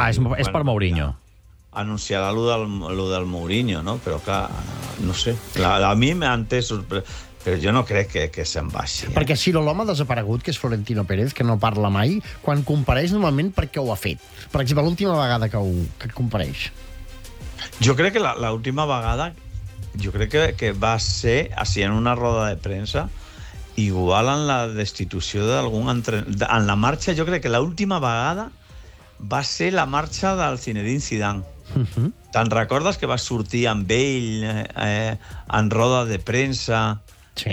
és per Mourinho. Anunciarà lo del Mourinho, no? Però, clar, no sé. A mi m'ha entès sorprès. Però jo no crec que se'n baixi. Perquè si l'home desaparegut, que és Florentino Pérez, que no parla mai, quan compareix normalment perquè ho ha fet. Per exemple, l'última vegada que compareix. Jo crec que l'última vegada, jo crec que va ser, en una roda de premsa, igual en la destitució d'algun entrenador. En la marxa, jo crec que l'última vegada va ser la marxa del Zinedine Zidane. Te'n recordes que va sortir amb ell en roda de premsa? Sí.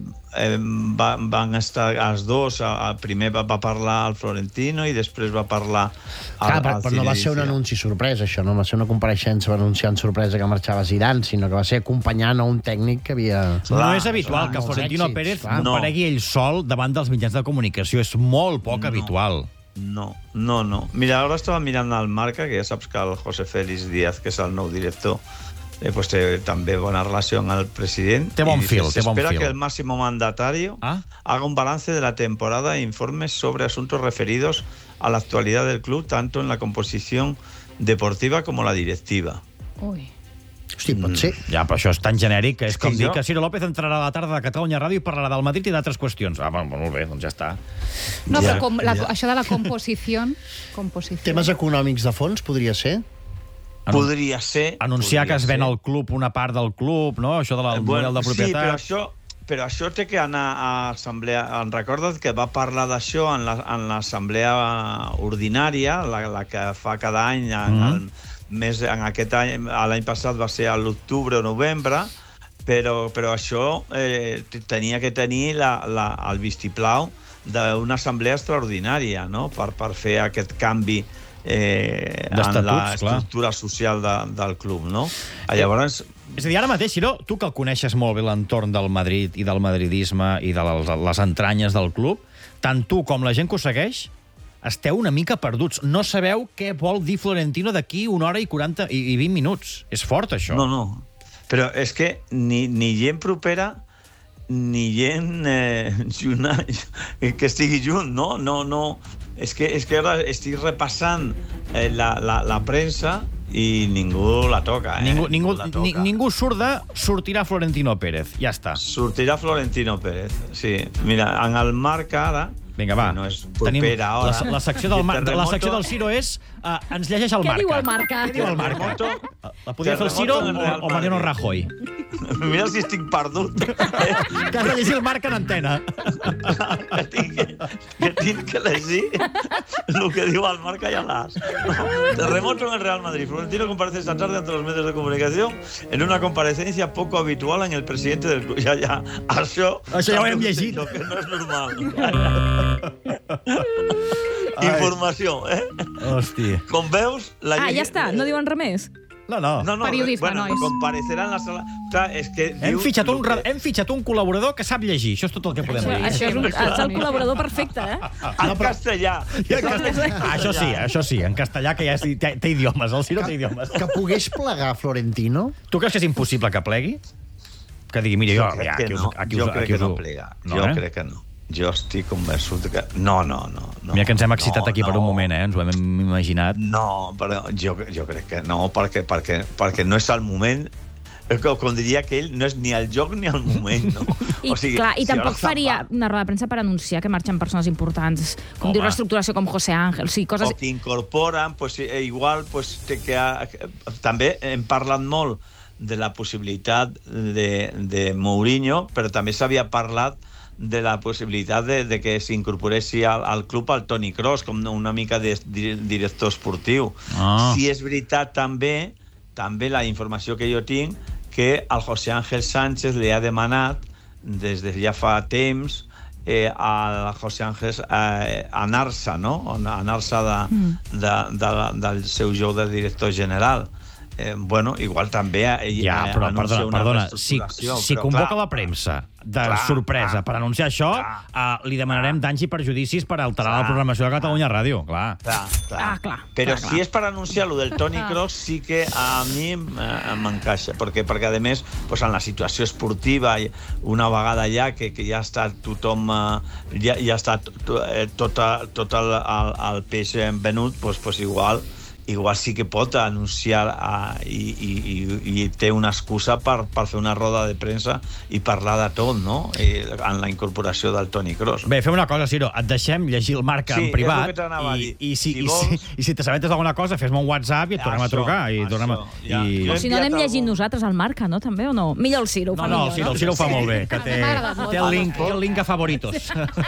Van estar els dos. Primer va parlar el Florentino i després va parlar Però no va ser un anunci sorpresa, això. No va ser una compareixença anunciant sorpresa que marxava Zidane, sinó que va ser acompanyant a un tècnic que havia... No és habitual que Florentino Pérez comparegui ell sol davant dels mitjans de comunicació. És molt poc habitual. No. Mira, ara estava mirant el Marca, que ja saps que el José Félix Díaz, que és el nou director, pues té també bona relació amb el president. Té bon fil, té bon fil. Espera que el máximo mandatario haga un balance de la temporada e informes sobre asuntos referidos a la actualidad del club, tanto en la composición deportiva como la directiva. Ui. Hosti, pot ser. Ja, però això és tan genèric que és com dir que Ciro López entrarà a la tarda de Catalunya Ràdio i parlarà del Madrid i d'altres qüestions. Molt bé, doncs ja està. No, però això de la composició... Temes econòmics de fons, podria ser? Podria ser. Anunciar que es ven al club una part del club, no? Això del model de propietat. Sí, però això té que anar a assemblea. Em recordes que va parlar d'això en l'assemblea ordinària, la que fa cada any, en aquest any, l'any passat va ser a l'octubre o novembre, però això tenia que tenir el vistiplau d'una assemblea extraordinària, no? Per fer aquest canvi en l'estructura social del club, no? Llavors... És a dir, ara mateix, Ciro, tu que el coneixes molt bé l'entorn del Madrid i del madridisme i de les entranyes del club, tant tu com la gent que ho segueix, esteu una mica perduts. No sabeu què vol dir Florentino d'aquí 1 hora i 40 i 20 minuts. És fort, això. No. Però és que ni gent propera ni gent que estigui junt, no. És que ara estic repassant la premsa i ningú la toca. Ningú sortirà Florentino Pérez. Ja està. Sortirà Florentino Pérez, sí. Mira, en el Marca ara... Vinga, va. No és propera hora. La secció del Ciro és... ens llegeix el Marca. Què diu el Marca? Què diu el Marca? La podia fer el Ciro o Mariano Rajoy? Mira si estic perdut. Que has de llegir el Marca en antena. Que tinc que llegir el que diu el Marca i a l'As. Terremoto en el Real Madrid. Florentino comparece esta tarde ante los medios de comunicación en una comparecencia poco habitual en el presidente del club. Ja. Això ja ho hem llegit. Que no és normal. Informació, Hòstia. Com veus... Ja està, no diuen res més? No. Periodisme, nois. Comparecerà en la sala... Clar, és que... Hem fitxat un col·laborador que sap llegir. Això és tot el que podem dir. Això és el col·laborador perfecte, En castellà. Això sí, en castellà, que ja té idiomes. El Ciro té idiomes. Que pogués plegar Florentino? Tu creus que és impossible que plegui? Que digui, mira, jo crec que no plega. Jo crec que no. Jo estic convençut que... No. Mira que ens hem excitat aquí per un moment, ens ho hem imaginat. No, però jo crec que no, perquè no és el moment... Com diria que ell, no és ni el joc ni el moment, no? I tampoc faria una roda de premsa per anunciar que marxen persones importants, com diu reestructuració com José Ángel, o que incorporen, igual, també hem parlat molt de la possibilitat de Mourinho, però també s'havia parlat de la possibilitat de que s'incorporessi al club el Toni Kroos com una mica de director esportiu. Si és veritat també la informació que jo tinc, que el José Ángel Sánchez li ha demanat des de ja fa temps al José Ángel anar-se, no? Anar-se del seu lloc de director general. Igual també anuncia una reestructuració. Si convoca la premsa de sorpresa per anunciar això, li demanarem danys i perjudicis per alterar la programació de Catalunya Ràdio. Clar. Però si és per anunciar lo del Toni Kroos, sí que a mi m'encaixa, perquè a més, en la situació esportiva, una vegada ja que ja està tothom, ja està tot el peix venut, igual igual sí que pot anunciar i té una excusa per fer una roda de premsa i parlar de tot, no? En la incorporació del Toni Kroos. Bé, fem una cosa, Ciro, et deixem llegir el Marca en privat, és el que t'anava a dir. i si t'assabentes d'alguna cosa, fes-me un WhatsApp i et tornem a trucar. O si no, anem llegint nosaltres el Marca, no? També, o no? Millor el Ciro ho fa millor. No, el Ciro ho fa molt bé, que té el link a favoritos.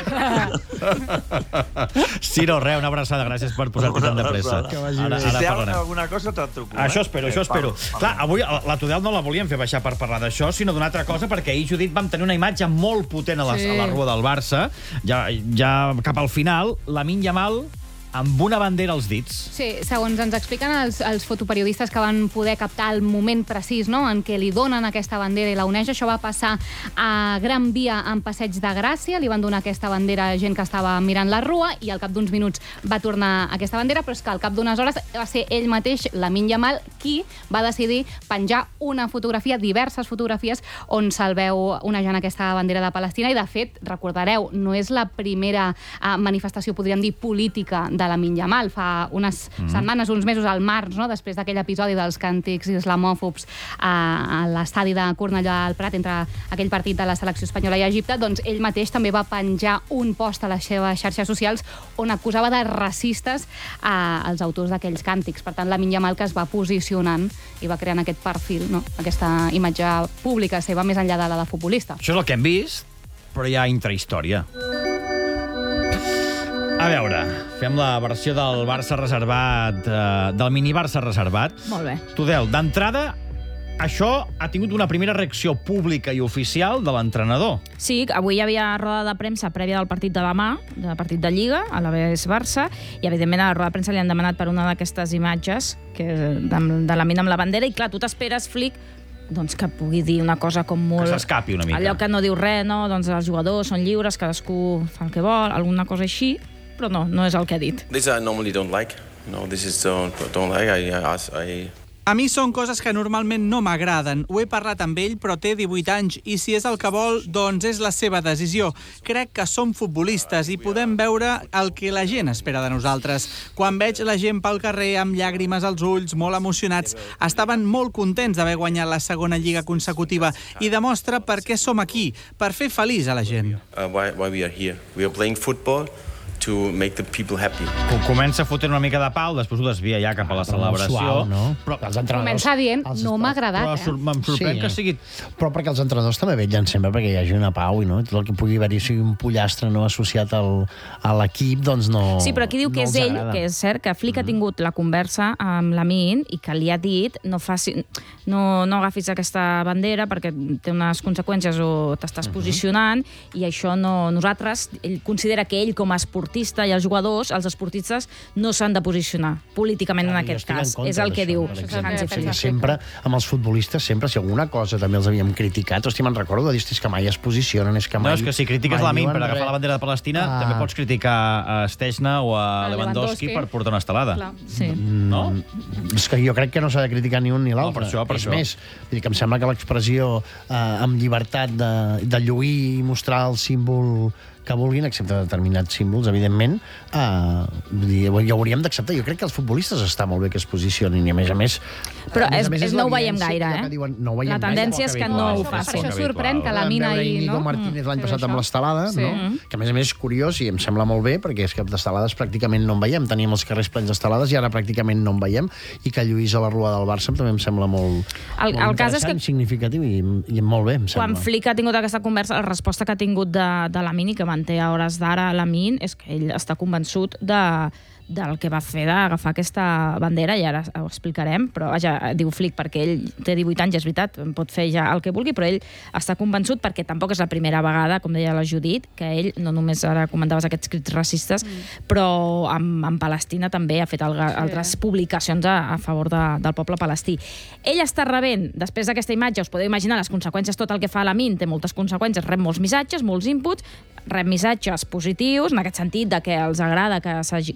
Ciro, una abraçada, gràcies per posar-te tant de pressa. Si té alguna cosa, te'n truco. Això espero. Clar, avui la Tudel no la volíem fer baixar per parlar d'això, sinó d'una altra cosa, perquè ahir, Judit, vam tenir una imatge molt potent a la rua del Barça. Ja cap al final, Lamine Yamal amb una bandera als dits. Sí, segons ens expliquen els fotoperiodistes que van poder captar el moment precís, no?, en què li donen aquesta bandera i la uneix. Això va passar a Gran Via en Passeig de Gràcia. Li van donar aquesta bandera a gent que estava mirant la rua i al cap d'uns minuts va tornar aquesta bandera, però és que al cap d'unes hores va ser ell mateix, Lamine Yamal, qui va decidir penjar una fotografia, diverses fotografies, on se'l veu onejant aquesta bandera de Palestina. I, de fet, recordareu, no és la primera manifestació, podríem dir, política de Lamine Yamal. Fa unes setmanes, uns mesos, al març, no?, després d'aquell episodi dels càntics islamòfobs a l'estadi de Cornellà al Prat entre aquell partit de la selecció espanyola i Egipte, doncs ell mateix també va penjar un post a les seves xarxes socials on acusava de racistes als autors d'aquells càntics. Per tant, Lamine Yamal, que es va posicionant i va creant aquest perfil, no?, aquesta imatge pública seva més enllà de la de futbolista. Això és el que hem vist, però hi ha intrahistòria. A veure, fem la versió del Barça reservat, del mini-Barça reservat. Molt bé. Tudel, d'entrada, això ha tingut una primera reacció pública i oficial de l'entrenador. Sí, avui hi havia roda de premsa prèvia del partit de demà, del partit de Lliga, a l'ABS Barça, i evidentment a la roda de premsa li han demanat per una d'aquestes imatges de Lamine amb la bandera, i clar, tu t'esperes, Flick, doncs que pugui dir una cosa com molt... Que s'escapi una mica. Allò que no diu res, no? Doncs els jugadors són lliures, cadascú fa el que vol, alguna cosa així, però no és el que ha dit. This I normally don't like. No, this is don't like. A mi són coses que normalment no m'agraden. Ho he parlat amb ell, però té 18 anys, i si és el que vol, doncs és la seva decisió. Crec que som futbolistes i podem veure el que la gent espera de nosaltres. Quan veig la gent pel carrer amb llàgrimes als ulls, molt emocionats, estaven molt contents d'haver guanyat la segona lliga consecutiva, i demostra per què som aquí, per fer feliç a la gent. Why we are here. We are playing football to make the people happy. Comença fotent una mica de pau, després ho desvia ja cap a la celebració. Suau, no? Però comença dient, no m'ha agradat. Però em sorprèn que sigui... Però perquè els entrenadors també vetllen sempre perquè hi hagi una pau i no? Tot el que pugui haver-hi sigui un pollastre no associat a l'equip, doncs no... Sí, però aquí diu que és ell, que és cert que Flick ha tingut la conversa amb Lamine i que li ha dit no agafis aquesta bandera perquè té unes conseqüències o t'estàs posicionant, i això no... Nosaltres, ell considera que ell com a esportista i els jugadors, els esportistes, no s'han de posicionar políticament en aquest cas. És el que diu Hansi Flick. Sempre, amb els futbolistes, sempre, si alguna cosa també els havíem criticat, hosti, me'n recordo de dir, és que mai es posicionen, és que mai... No, és que si critiques Lamine per agafar la bandera de Palestina, també pots criticar a Stechna o a Lewandowski per portar una estelada. Sí. No? És que jo crec que no s'ha de criticar ni un ni l'altre. Per això. És més, vull dir que em sembla que l'expressió amb llibertat de lluir i mostrar el símbol que vulguin, excepte determinats símbols, evidentment, ja ho hauríem d'acceptar. Jo crec que els futbolistes està molt bé que es posicionin, i a més... Però no ho veiem gaire, La tendència és que no ho faci. Això sorprèn que Lamine ahir... Íñigo Martínez l'any passat amb l'estelada, que a més és curiós i em sembla molt bé, perquè és que d'estelades pràcticament no en veiem. Teníem els carrers plens d'estelades i ara pràcticament no en veiem, i que lluís a la rua del Barça també em sembla molt interessant, significatiu i molt bé, em sembla. Quan Flick ha tingut aquesta conversa, la resposta que ha tingut de Lamine, que manté a hores d'ara Lamine, és que ell està convençut del que va fer d'agafar aquesta bandera, i ara ho explicarem, però vaja, diu Flick perquè ell té 18 anys, és veritat, pot fer ja el que vulgui, però ell està convençut perquè tampoc és la primera vegada, com deia la Judit, que ell, no només ara comentaves aquests crits racistes, però en Palestina també ha fet altres publicacions a favor del poble palestí. Ell està rebent, després d'aquesta imatge, us podeu imaginar les conseqüències, tot el que fa Lamine té moltes conseqüències, rep molts missatges, molts inputs, rep missatges positius, en aquest sentit de que els agrada que hagi fet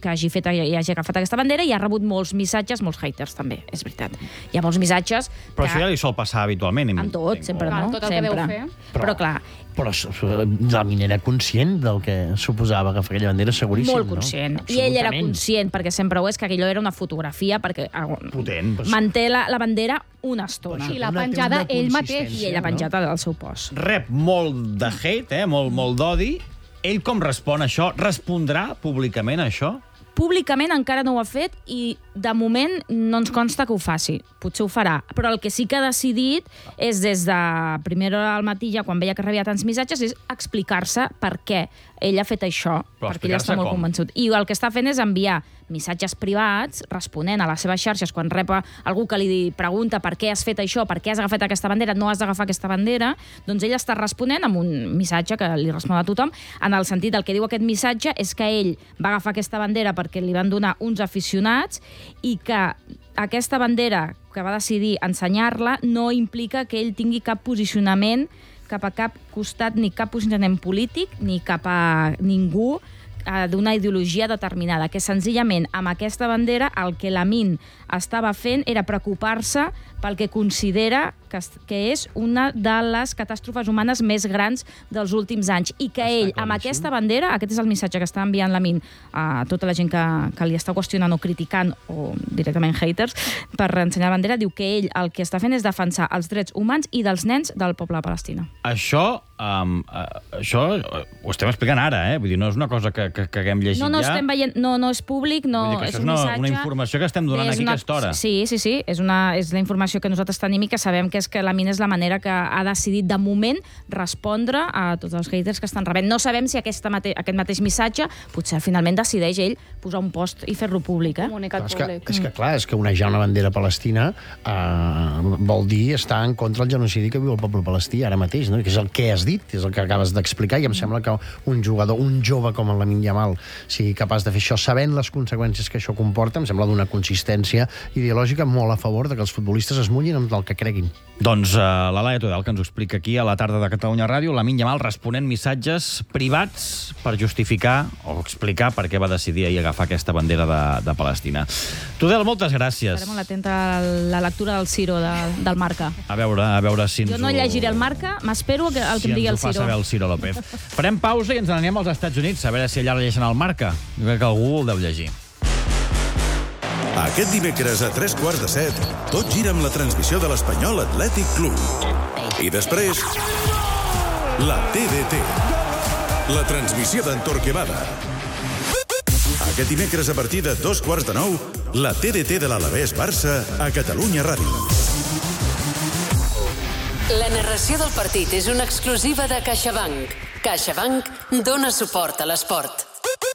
i hagi agafat aquesta bandera, i ha rebut molts missatges, molts haters també, és veritat. Hi ha molts missatges... Però això ja li sol passar habitualment. Amb tot, sempre, no? Tot el que deu fer. Però clar... Però la Min era conscient del que suposava agafar aquella bandera, seguríssim, molt conscient. I ell era conscient, perquè sempre ho és, que allò era una fotografia, perquè manté la bandera una estona. I l'ha penjada ell mateix. I ell ha penjat al seu post. Rep molt de hate, molt d'odi. Ell com respon a això? Respondrà públicament a això? Públicament encara no ho ha fet i, de moment, no ens consta que ho faci. Potser ho farà. Però el que sí que ha decidit és, des de primera hora al matí, ja quan veia que rebia tants missatges, és explicar-se per què ell ha fet això, perquè ell està molt convençut. I el que està fent és enviar missatges privats, responent a les seves xarxes quan rep algú que li pregunta per què has fet això, per què has agafat aquesta bandera, no has d'agafar aquesta bandera, doncs ell està responent amb un missatge que li respon a tothom, en el sentit, el que diu aquest missatge és que ell va agafar aquesta bandera perquè li van donar uns aficionats i que aquesta bandera que va decidir ensenyar-la no implica que ell tingui cap posicionament cap a cap costat, ni cap posicionament polític, ni cap a ningú d'una ideologia determinada, que senzillament amb aquesta bandera el que l'Amin estava fent era preocupar-se pel que considera que és una de les catàstrofes humanes més grans dels últims anys, i que ell, amb aquesta bandera, aquest és el missatge que està enviant l'Amin a tota la gent que li està qüestionant o criticant, o directament haters, per ensenyar la bandera, diu que ell el que està fent és defensar els drets humans i dels nens del poble de Palestina. Això ho estem explicant ara, vull dir, no és una cosa que haguem llegit ja. No estem veient, no és públic, no és un missatge. Una informació que estem donant aquí a aquesta hora. Sí, és la informació que nosaltres tenim i que sabem que és que l'Amin és la manera que ha decidit de moment respondre a tots els haters que estan rebent. No sabem si aquest mateix missatge potser finalment decideix ell posar un post i fer-lo públic. Comunicat públic. És que clar, és que onejar una bandera palestina vol dir estar en contra del genocidi que viu el poble palestí ara mateix, no? Que és el que has dit, és el que acabes d'explicar, i em sembla que un jugador, un jove com el Lamine Yamal, sigui capaç de fer això sabent les conseqüències que això comporta, em sembla d'una consistència ideològica molt a favor de que els futbolistes es mullin amb el que creguin. Doncs la Laia Tudel, que ens ho explica aquí a la tarda de Catalunya Ràdio, Lamine Yamal responent missatges privats per justificar o explicar per què va decidir ahir agafar aquesta bandera de Palestina. Tudel, moltes gràcies. Estaré molt atenta a la lectura del Ciro del Marca. A veure si ens Jo no llegiré el Marca, m'espero el que em digui el Ciro. Si ens ho fa saber el Ciro López. Farem pausa i ens n'anem als Estats Units, a veure si allà llegeixen el Marca. Jo crec que algú el deu llegir. Aquest dimecres a 7:15, tot gira amb la transmissió de l'Espanyol Atlètic Club. I després, la TDT. La transmissió d'en Torquemada. Aquest dimecres a partir de 8:15, la TDT de l'Alavés Barça a Catalunya Ràdio. La narració del partit és una exclusiva de CaixaBank. CaixaBank dona suport a l'esport.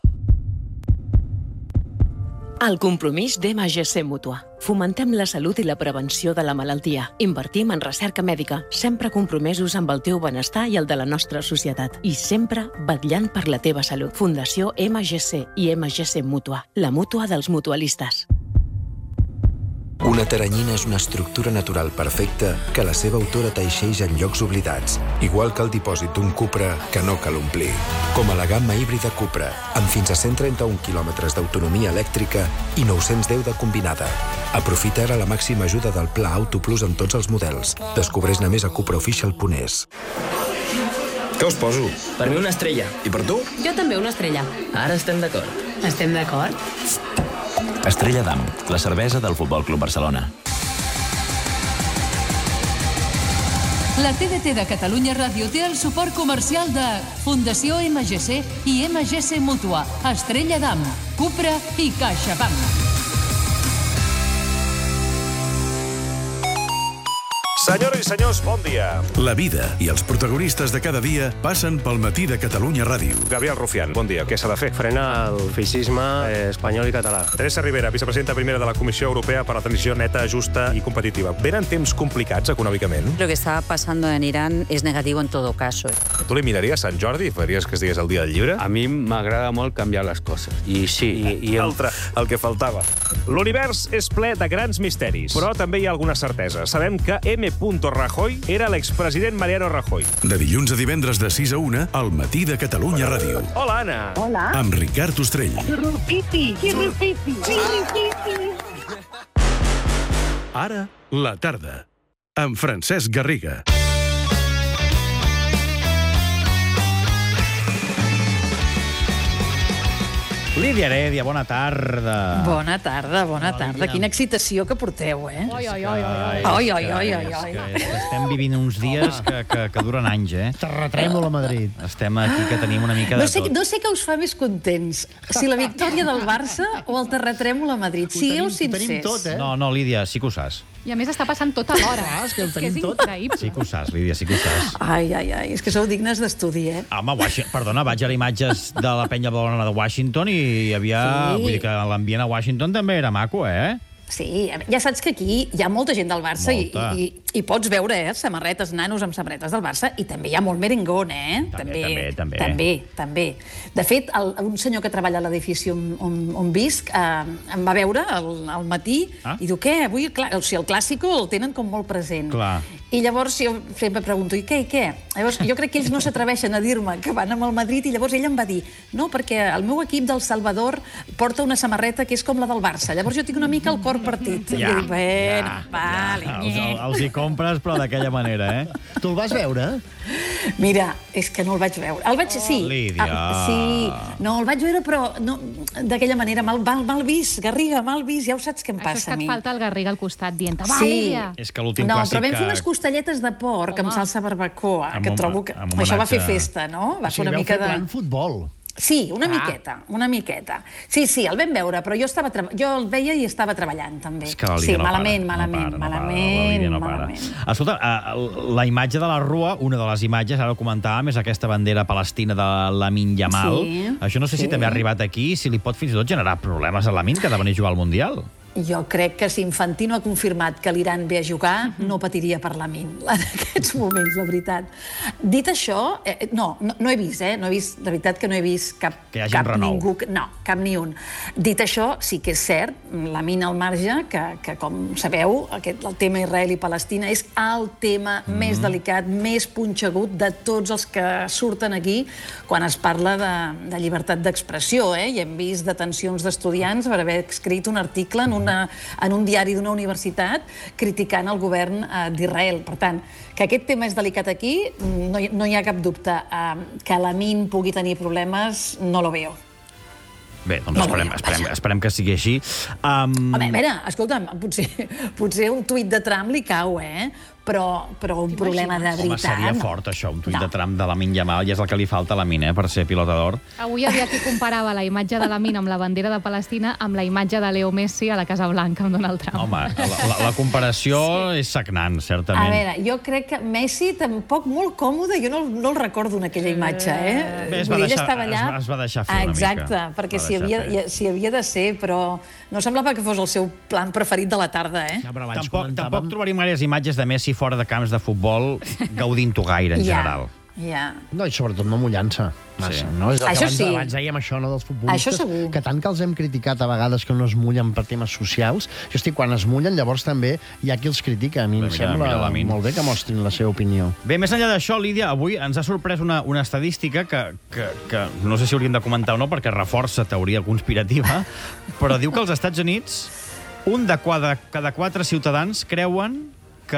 El compromís d'MGC Mútua. Fomentem la salut i la prevenció de la malaltia. Invertim en recerca mèdica, sempre compromesos amb el teu benestar i el de la nostra societat. I sempre vetllant per la teva salut. Fundació MGC i MGC Mútua. La mútua dels mutualistes. Una teranyina és una estructura natural perfecta que la seva autora teixeix en llocs oblidats, igual que el dipòsit d'un Cupra que no cal omplir. Com a la gamma híbrida Cupra, amb fins a 131 quilòmetres d'autonomia elèctrica i 910 de combinada. Aprofita ara la màxima ajuda del Pla Auto Plus amb tots els models. Descobreix-ne més a cupraofficial.es. Què us poso? Per mi una estrella. I per tu? Jo també una estrella. Ara estem d'acord. Estem d'acord? Estrella d'Am, la cervesa del Futbol Club Barcelona. La TDT de Catalunya Ràdio té el suport comercial de Fundació MGC i MGC Mútua, Estrella d'Am, Cupra i CaixaBank. Senyores i senyors, bon dia. La vida i els protagonistes de cada dia passen pel matí de Catalunya Ràdio. Gabriel Rufián, bon dia. Què s'ha de fer? Frenar el feixisme espanyol i català. Teresa Rivera, vicepresidenta primera de la Comissió Europea per a la Transició Neta, Justa y Competitiva. ¿Venen temps complicats econòmicament? Lo que está pasando en Irán es negativo en todo caso. Tu li miraries Sant Jordi? Faries que es digués el dia del llibre? A mi m'agrada molt canviar les coses. I sí. El que faltava. L'univers és ple de grans misteris, però també hi ha alguna certesa. Sabem que M Rajoy era l'expresident Mariano Rajoy. De dilluns a divendres de 6 a 1, al matí de Catalunya Ràdio. Hola, Anna. Hola. Amb Ricard Ostrell. Xirripipi. Ara, la tarda. Amb Francesc Garriga. Lídia Heredia, bona tarda. Bona tarda. Quina excitació que porteu, eh? Ai. Estem vivint uns dies que duren anys, eh? Terratrèmol a Madrid. Estem aquí que tenim una mica de tot. No sé què us fa més contents, si la victòria del Barça o el terratrèmol a Madrid. Sigueu sincers. No, Lídia, sí que ho saps. I a més està passant tot alhora. És que ho és tenim tot. increïble. Sí que ho saps, Lídia, sí que ho saps. Ai, és que sou dignes d'estudi, eh? Home, perdona, vaig a les imatges de la penya blona de Washington i hi havia... Sí. Vull dir que l'ambient a Washington també era maco, eh? Sí, ja saps que aquí hi ha molta gent del Barça i pots veure, samarretes, nanos amb samarretes del Barça, i també hi ha molt merengón, eh? També. De fet, un senyor que treballa a l'edifici on visc em va veure al matí i diu, què? Avui el clàssico el tenen com molt present. Clar. I llavors jo sempre pregunto, i què? Llavors, jo crec que ells no s'atreveixen a dir-me que van amb el Madrid, i llavors ell em va dir, no, perquè el meu equip del Salvador porta una samarreta que és com la del Barça. Llavors jo tinc una mica el cor partit. Ja, I dic, bueno, vale. Els hi compres, però d'aquella manera, eh? Tu el vas veure? Mira, és que no el vaig veure. El vaig, sí. Lídia. Sí. No, el vaig veure, però no, d'aquella manera, mal vist, Garriga, mal vist, ja ho saps què em passa a mi. Això és que et falta el Garriga al costat dient, va, Sí. Lídia. És que l'últim No, clàssic però vam fer unes costelletes de porc amb salsa barbacoa, que trobo que això va fer festa, no? Va fer una mica de... plan futbol. Sí, una miqueta. Sí, el vam veure, però jo el veia i estava treballant, també. És que la Lídia malament. Escolta, la imatge de la Rua, una de les imatges, ara ho comentàvem, és aquesta bandera palestina de Lamine Yamal. Sí, això no sé si també ha arribat aquí, si li pot fins i tot generar problemes a Lamine, que ha de venir a jugar al Mundial. Jo crec que si Infantino ha confirmat que l'Iran ve a jugar, no patiria per Lamine en aquests moments, la veritat. Dit això, no he vist, de veritat que no he vist cap ningú... No, cap ni un. Dit això, sí que és cert, Lamine al marge, que com sabeu, el tema Israel i Palestina és el tema més delicat, més punxegut de tots els que surten aquí quan es parla de llibertat d'expressió, i hem vist detencions d'estudiants per haver escrit un article en un diari d'una universitat criticant el govern d'Israel. Per tant, que aquest tema és delicat aquí, no hi ha cap dubte. Que Lamine pugui tenir problemes, no lo veo. Bé, doncs esperem que sigui així. Home, a veure, escolta'm, potser un tuit de Trump li cau, però un problema de veritat... Home, seria fort, això, un tuit de Trump de Lamine Yamal, i és el que li falta a Lamine, per ser pilota d'or. Avui hi havia qui comparava la imatge de Lamine amb la bandera de Palestina amb la imatge de Leo Messi a la Casa Blanca amb Donald Trump. Home, la comparació és sagnant, certament. A veure, jo crec que Messi tampoc molt còmode, jo no el recordo en aquella imatge, Bé, es va deixar fer una mica. Exacte, perquè si havia de ser, però no semblava que fos el seu plan preferit de la tarda, Tampoc trobaríem gaires imatges de Messi fora de camps de futbol gaudint-ho gaire, en general. No, i sobretot no mullant-se. Això sí. Abans dèiem això, dels futbolistes, això segur. que tant que els hem criticat a vegades que no es mullen per temes socials, quan es mullen, llavors també hi ha qui els critica. A mi em sembla molt bé que mostrin la seva opinió. Bé, més enllà d'això, Lídia, avui ens ha sorprès una estadística que no sé si hauríem de comentar o no, perquè reforça teoria conspirativa, però diu que als Estats Units un de cada 4 ciutadans creuen que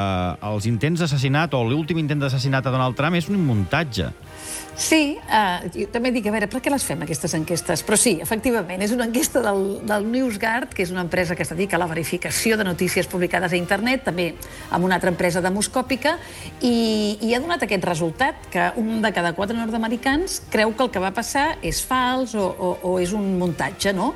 els intents d'assassinat o l'últim intent d'assassinat a Donald Trump és un muntatge. Sí, jo també dic, a veure, per què les fem, aquestes enquestes? Però sí, efectivament, és una enquesta del NewsGuard, que és una empresa que es dedica a la verificació de notícies publicades a internet, també amb una altra empresa demoscòpica, i ha donat aquest resultat, que un de cada 4 nord-americans creu que el que va passar és fals o és un muntatge, no?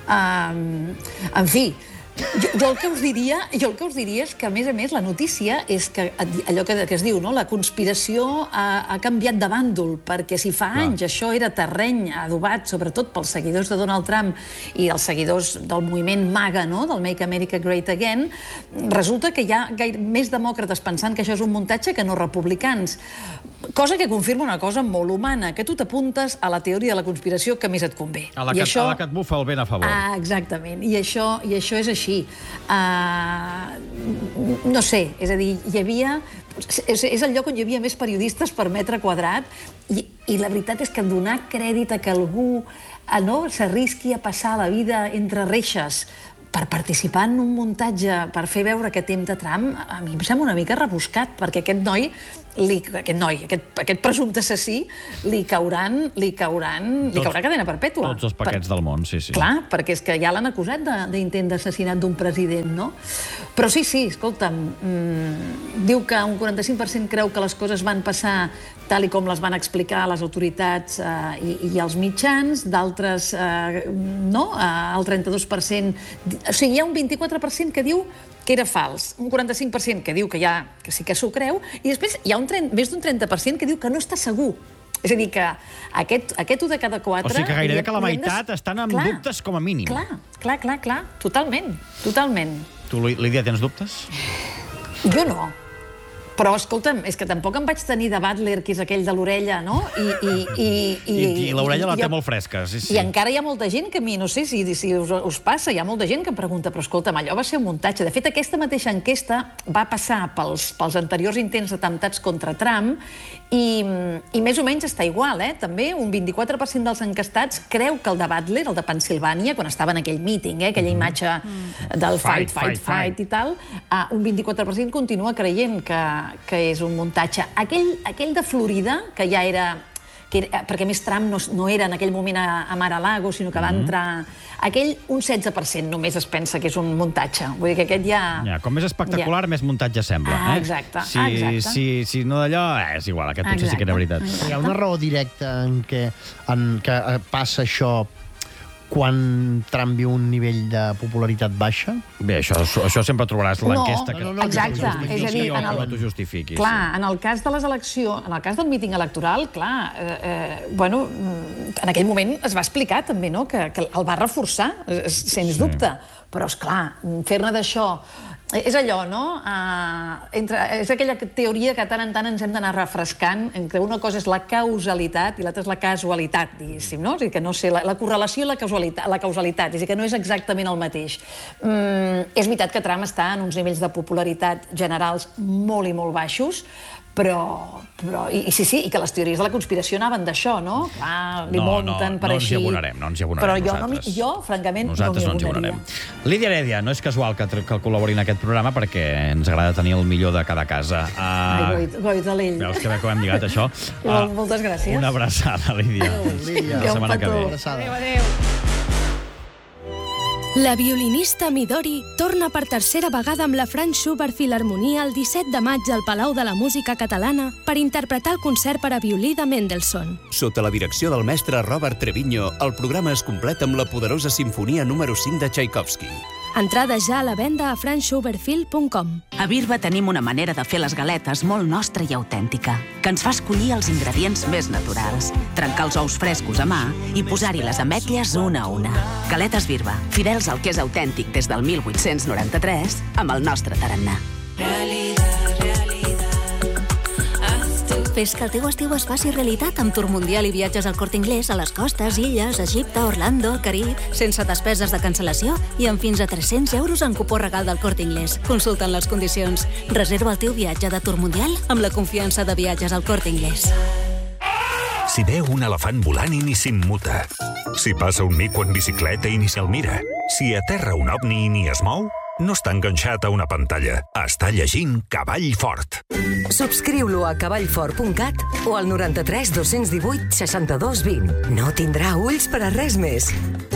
En fi, jo el que us diria és que, a més, la notícia és que allò que es diu, no? La conspiració ha canviat de bàndol, perquè si fa anys això era terreny adobat, sobretot pels seguidors de Donald Trump i els seguidors del moviment MAGA, no? Del Make America Great Again, resulta que hi ha més demòcrates pensant que això és un muntatge que no republicans. Cosa que confirma una cosa molt humana, que tu t'apuntes a la teoria de la conspiració que més et convé. A la que et bufa el vent a favor. Exactament, i això és així. així. No sé, és a dir, hi havia... És el lloc on hi havia més periodistes per metre quadrat i la veritat és que donar crèdit a que algú s'arrisqui a passar la vida entre reixes per participar en un muntatge, per fer veure que tempta Trump, a mi em sembla una mica rebuscat, perquè aquest presumpte assassí, li caurà cadena perpètua. Tots els paquets del món, sí. Clar, perquè és que ja l'han acusat d'intent d'assassinat d'un president, no? Però sí, escolta'm, diu que un 45% creu que les coses van passar tal i com les van explicar les autoritats i els mitjans, d'altres no, el 32%... O sigui, hi ha un 24% que diu que era fals, un 45% que diu que sí que s'ho creu, i després hi ha més d'un 30% que diu que no està segur. És a dir, que aquest 1 de cada 4... O sigui que gairebé que la meitat estan amb dubtes com a mínim. Clar, totalment. Tu, Lídia, tens dubtes? Jo no. Però, escolta'm, és que tampoc em vaig tenir de Butler, que és aquell de l'orella, no? I l'orella la té molt fresca, sí. I encara hi ha molta gent que a mi, no sé si us passa, hi ha molta gent que em pregunta, però escolta'm, allò va ser un muntatge. De fet, aquesta mateixa enquesta va passar pels anteriors intents d'atemptats contra Trump i més o menys està igual, també. Un 24% dels encastats creu que el de Butler, el de Pennsilvània, quan estava en aquell míting, aquella imatge del fight i tal, un 24% continua creient que és un muntatge. Aquell de Florida, que ja era... perquè a més Trump no era en aquell moment a Mar-a-Lago, sinó que va entrar... Aquell, un 16% només es pensa que és un muntatge. Vull dir que aquest ja... Com més espectacular, més muntatge sembla. Exacte. Si no d'allò, és igual, aquest potser sí que era veritat. Hi ha una raó directa en què passa això quan Trump viu un nivell de popularitat baixa? Bé, això sempre trobaràs l'enquesta. Exacte. És a dir, t'ho justifiquis. Clar, en el cas de les eleccions, en el cas del míting electoral, clar, bueno, en aquell moment es va explicar també, no?, que el va reforçar, sens dubte. Però, esclar, fer-ne d'això... És allò, no? És aquella teoria que tant en tant ens hem d'anar refrescant, entre una cosa és la causalitat i l'altra és la casualitat, diguéssim, no? És a dir, que no sé, la correlació i la causalitat, és a dir, que no és exactament el mateix. És veritat que Trump està en uns nivells de popularitat generals molt i molt baixos, però sí, i que les teories de la conspiració anaven d'això, no? Clar, li munten per així... No ens hi abonarem, però jo, francament, no m'hi abonaria. Lídia Heredia, no és casual que col·labori en aquest programa perquè ens agrada tenir el millor de cada casa. Goitalell. Veus que bé que ho hem lligat, això? Moltes gràcies. Una abraçada, Lídia. La setmana que ve. Adéu. La violinista Midori torna per tercera vegada amb la Franz Schubert Filharmonia el 17 de maig al Palau de la Música Catalana per interpretar el concert per a violí de Mendelssohn. Sota la direcció del mestre Robert Trevino, el programa es completa amb la poderosa sinfonia número 5 de Tchaikovsky. Entrades ja a la venda a franzschubertfilm.com. A Birba tenim una manera de fer les galetes molt nostra i autèntica, que ens fa escollir els ingredients més naturals, trencar els ous frescos a mà i posar-hi les ametlles una a una. Galetes Birba, fidels al que és autèntic des del 1893, amb el nostre tarannà. Fes que el teu estiu es faci realitat amb Tour Mundial i viatges al Corte Inglés a les costes, illes, Egipte, Orlando, Carib, sense despeses de cancel·lació i amb fins a 300 euros en cupó regal del Corte Inglés. Consulta'n les condicions. Reserva el teu viatge de Tour Mundial amb la confiança de viatges al Corte Inglés. Si veu un elefant volant i ni s'immuta. Si passa un mico en bicicleta i ni se'l mira. Si aterra un ovni i ni es mou, no està enganxat a una pantalla. Està llegint Cavall Fort. Subscriu-lo a cavallfort.cat o al 93 218 62 20. No tindrà ulls per a res més.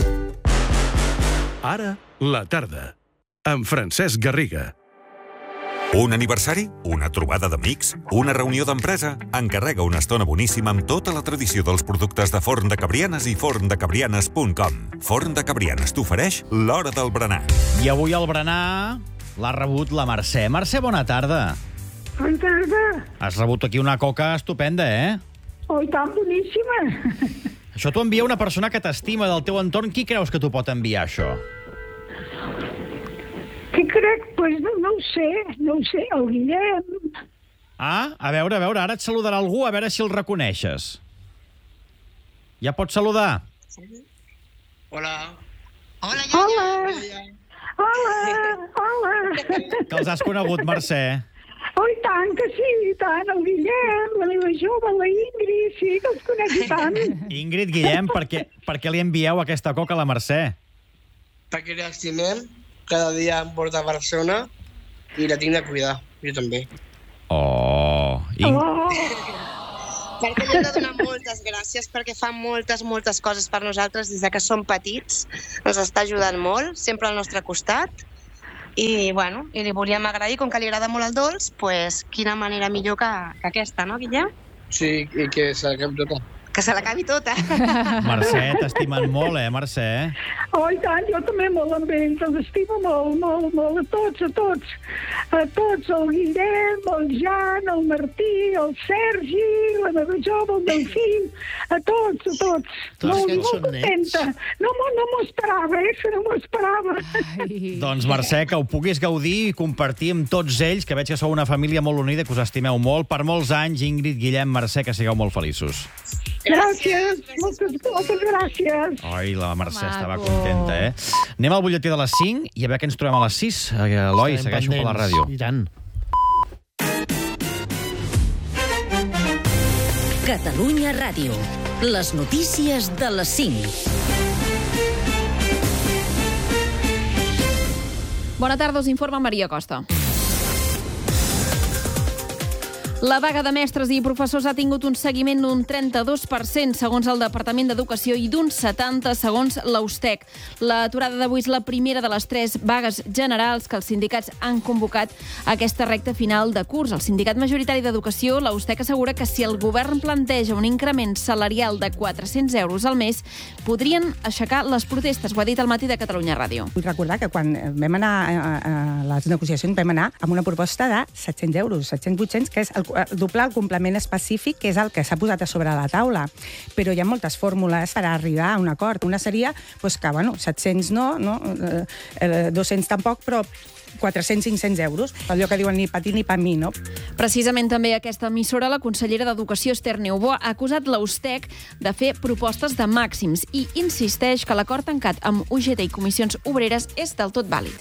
Ara, la tarda. Amb Francesc Garriga. Un aniversari? Una trobada d'amics? Una reunió d'empresa? Encarrega una estona boníssima amb tota la tradició dels productes de Forn de Cabrianes i forndecabrianes.com. Forn de Cabrianes t'ofereix l'hora del berenar. I avui el berenar l'ha rebut la Mercè. Mercè, bona tarda. Bona tarda. Has rebut aquí una coca estupenda, Oh, i tant, boníssima. Això t'ho envia una persona que t'estima del teu entorn. Qui creus que t'ho pot enviar, això? Què crec? Pues no ho sé, el Guillem. A veure, ara et saludarà algú, a veure si el reconeixes. Ja pots saludar? Hola. Hola. Hola. Que els has conegut, Mercè. Oh, i tant que sí, i tant. El Guillem, la meva jove, la Ingrid, sí, que els conec i tant. Ingrid, Guillem, per què li envieu aquesta coca a la Mercè? Perquè l'estimem, cada dia em porta a Barcelona i la tinc de cuidar, jo també. Perquè li hem de donar moltes gràcies, perquè fa moltes coses per nosaltres des que som petits. Ens està ajudant molt, sempre al nostre costat. I, bueno, i li volíem agrair, com que li agrada molt el dolç, pues, quina manera millor que aquesta, no, Guillem? Sí, i que se l'acabi tota. Que se l'acabi tota. Mercè, t'estimen molt, Mercè? Oh, i tant, jo també molt amb ells, els estimo molt, a tots. A tots, el Guillem, el Jan, el Martí, el Sergi, la meva jove, el meu fill, a tots. Molt contenta. No m'ho esperava, que no m'ho esperava. Doncs, Mercè, que ho puguis gaudir i compartir amb tots ells, que veig que sou una família molt unida, que us estimeu molt. Per molts anys, Ingrid, Guillem, Mercè, que sigueu molt feliços. Gràcies, moltes gràcies. Ai, la Mercè estava contenta, Anem al butlletí de les 5 i a veure què ens trobem a les 6. Eloi, segueixo per la ràdio. I tant. Catalunya Ràdio. Les notícies de les 5. Bona tarda, us informa Maria Costa. La vaga de mestres i professors ha tingut un seguiment d'un 32% segons el Departament d'Educació i d'un 70% segons l'Austec. L'aturada d'avui és la primera de les 3 vagues generals que els sindicats han convocat a aquesta recta final de curs. El sindicat majoritari d'Educació, l'Austec, assegura que si el govern planteja un increment salarial de 400 euros al mes, podrien aixecar les protestes. Ho ha dit al matí de Catalunya Ràdio. Vull recordar que quan vam anar a les negociacions vam anar amb una proposta de 700 euros, 700-800, que és doblar el complement específic, que és el que s'ha posat a sobre la taula. Però hi ha moltes fórmules per arribar a un acord. Una seria que, 700 no, 200 tampoc, però 400-500 euros. Allò que diuen ni pa ti ni pa mi, no? Precisament també a aquesta emissora, la consellera d'Educació, Esther Niubó, ha acusat l'Austec de fer propostes de màxims i insisteix que l'acord tancat amb UGT i comissions obreres és del tot vàlid.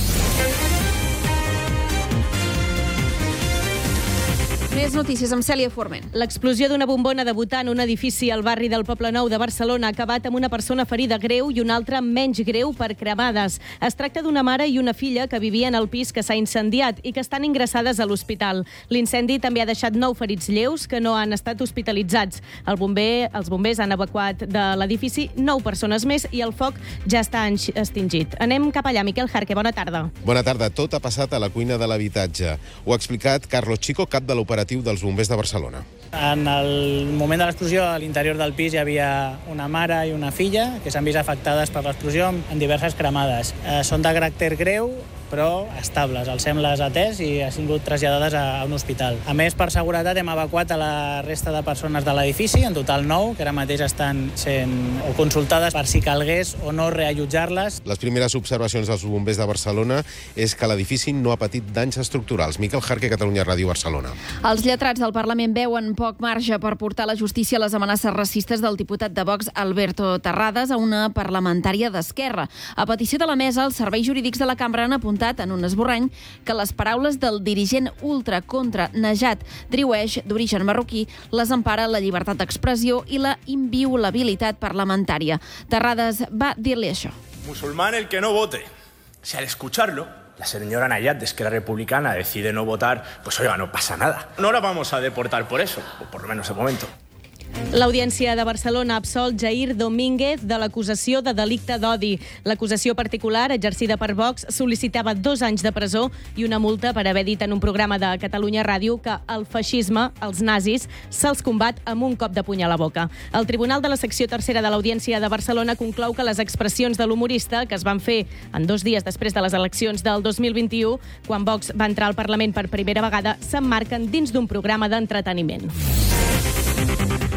Més notícies amb Cèlia Forment. L'explosió d'una bombona debutant en un edifici al barri del Poblenou de Barcelona ha acabat amb una persona ferida greu i una altra menys greu per cremades. Es tracta d'una mare i una filla que vivien al pis que s'ha incendiat i que estan ingressades a l'hospital. L'incendi també ha deixat 9 ferits lleus que no han estat hospitalitzats. Els bombers han evacuat de l'edifici 9 persones més i el foc ja està extingit. Anem cap allà. Miquel Jarque, bona tarda. Bona tarda. Tot ha passat a la cuina de l'habitatge. Ho ha explicat Carlos Chico, cap de l'operatiu dels bombers de Barcelona. En el moment de l'explosió, a l'interior del pis hi havia una mare i una filla que s'han vist afectades per l'explosió en diverses cremades. Són de caràcter greu, però estables. Els hem atès i han sigut traslladades a un hospital. A més, per seguretat, hem evacuat a la resta de persones de l'edifici, en total 9, que ara mateix estan sent consultades per si calgués o no reallotjar-les. Les primeres observacions dels bombers de Barcelona és que l'edifici no ha patit danys estructurals. Miquel Jarque, Catalunya Ràdio, Barcelona. Els lletrats del Parlament veuen poc marge per portar a la justícia les amenaces racistes del diputat de Vox, Alberto Terrades, a una parlamentària d'Esquerra. A petició de la mesa, els serveis jurídics de la cambra han apuntat en un esborrany que les paraules del dirigent ultra contra Najat Driouech, d'origen marroquí, les empara la llibertat d'expressió i la inviolabilitat parlamentària. Terrades va dir-li això. Musulmán el que no vote. Si al escucharlo la señora Najat de Esquerra Republicana decide no votar, pues oiga, no pasa nada. No la vamos a deportar por eso, o por lo menos de momento. L'Audiència de Barcelona ha absolt Jair Domínguez de l'acusació de delicte d'odi. L'acusació particular, exercida per Vox, sol·licitava 2 anys de presó i una multa per haver dit en un programa de Catalunya Ràdio que el feixisme, els nazis, se'ls combat amb un cop de puny a la boca. El Tribunal de la Secció Tercera de l'Audiència de Barcelona conclou que les expressions de l'humorista, que es van fer en 2 dies després de les eleccions del 2021, quan Vox va entrar al Parlament per primera vegada, s'emmarquen dins d'un programa d'entreteniment.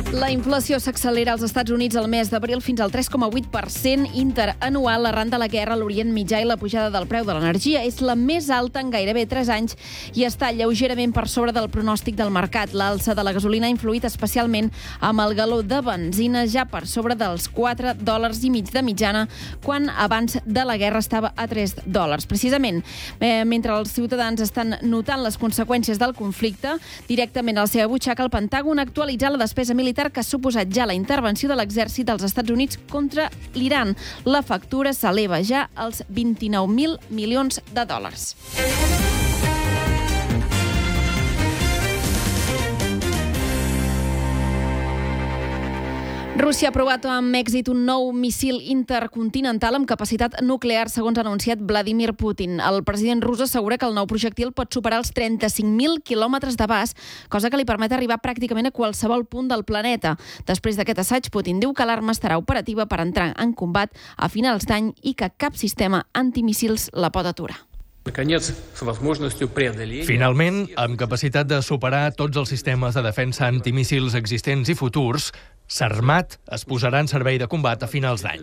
La inflació s'accelera als Estats Units el mes d'abril fins al 3,8% interanual arran de la guerra a l'Orient Mitjà i la pujada del preu de l'energia. És la més alta en gairebé 3 anys i està lleugerament per sobre del pronòstic del mercat. L'alça de la gasolina ha influït especialment amb el galó de benzina ja per sobre dels $4,5 de mitjana, quan abans de la guerra estava a $3. Precisament, mentre els ciutadans estan notant les conseqüències del conflicte, directament a la seva butxaca, el Pentàgon ha actualitzat la despesa militar que ha suposat ja la intervenció de l'exèrcit dels Estats Units contra l'Iran. La factura s'eleva ja als $29.000 milions. Rússia ha provat amb èxit un nou míssil intercontinental amb capacitat nuclear, segons ha anunciat Vladimir Putin. El president rus assegura que el nou projectil pot superar els 35.000 quilòmetres d'abast, cosa que li permet arribar pràcticament a qualsevol punt del planeta. Després d'aquest assaig, Putin diu que l'arma estarà operativa per entrar en combat a finals d'any i que cap sistema antimíssils la pot aturar. Finalment, amb capacitat de superar tots els sistemes de defensa antimíssils existents i futurs, Sarmat es posarà en servei de combat a finals d'any.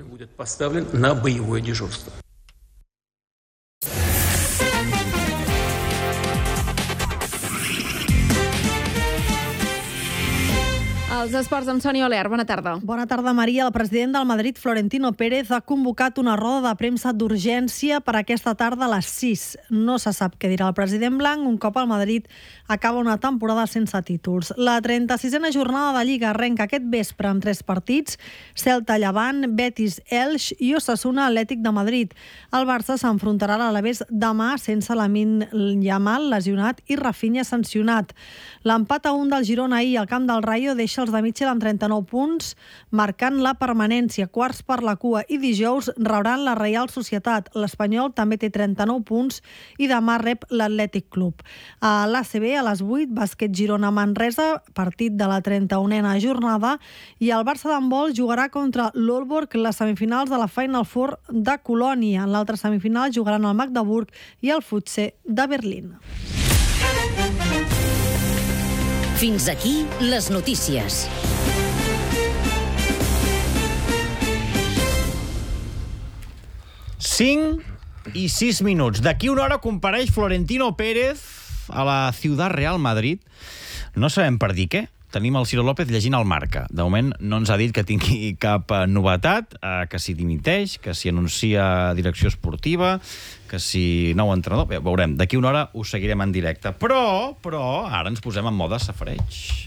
Els esports amb Sònia Oler. Bona tarda. Bona tarda, Maria. El president del Madrid, Florentino Pérez, ha convocat una roda de premsa d'urgència per aquesta tarda a les 6. No se sap què dirà el president blanc un cop el Madrid acaba una temporada sense títols. La 36a jornada de Lliga arrenca aquest vespre amb 3 partits: Celta, Llevant, Betis, Elx i Osasuna, Atlètic de Madrid. El Barça s'enfrontarà a l'Alavés demà sense Lamine Yamal lesionat i Rafinha sancionat. L'empat a 1 del Girona ahir al camp del Rayo deixa els de Mitchell amb 39 punts, marcant la permanència, quarts per la cua, i dijous rebran la Reial Societat. L'Espanyol també té 39 punts i demà rep l'Atlètic Club. A l'ACB, a les 8, bàsquet Girona-Manresa, partit de la 31a jornada, i el Barça d'handbol jugarà contra l'Aalborg les semifinals de la Final Four de Colònia. En l'altra semifinal jugaran el Magdeburg i el Futse de Berlín. Fins aquí les notícies. Cinc i 6 minuts. D'aquí una hora compareix Florentino Pérez a la Ciudad Real Madrid. No sabem per dir què. Tenim el Ciro López llegint el Marca. De moment no ens ha dit que tingui cap novetat, que si dimiteix, que si anuncia direcció esportiva, que si nou entrenador... Bé, veurem. D'aquí una hora ho seguirem en directe. Però, ara ens posem en mode safareig.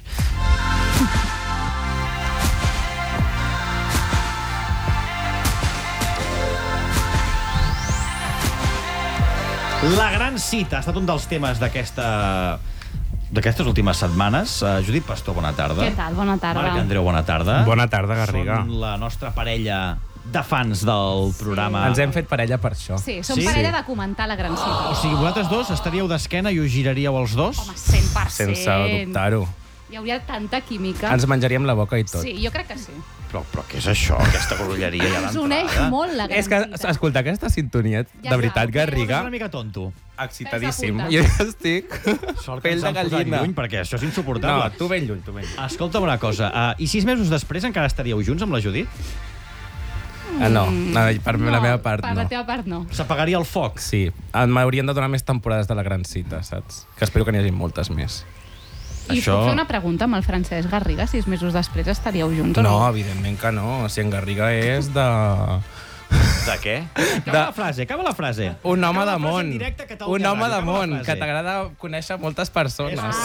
La gran cita ha estat un dels temes d'aquestes últimes setmanes. Judit Pastor, bona tarda. Què tal? Bona tarda. Marc Andreu, bona tarda. Bona tarda, Garriga. Són la nostra parella de fans del programa. Ens hem fet parella per això. Sí, som parella de comentar la gran cita. O sigui, vosaltres dos estaríeu d'esquena i us giraríeu els dos? Home, 100%. Sense dubtar-ho. Hi hauria tanta química. Ens menjaríem la boca i tot. Sí, jo crec que sí. Però què és això, aquesta grolleria ja d'entrada? Ens uneix molt la gran És que, cita. escolta, aquesta sintonia, de veritat, Garriga... És una mica tonto. Excitadíssim. Jo estic pell de gallina. Lluny, perquè això és insuportable. No, tu ben lluny, tu ben lluny. Escolta'm una cosa, i 6 mesos després encara estaríeu junts amb la Judit? No, per la meva part Per no. la teva part no. S'apagaria el foc? Sí, m'haurien de donar més temporades de la gran cita, saps? Que espero que n'hi hagi moltes més. I puc fer una pregunta amb el Francesc Garriga? 6 mesos després estaríeu junts o no? No, evidentment que no. Si en Garriga és de... De què? Acaba la frase. Un home de món. Un home de món, que t'agrada conèixer moltes persones.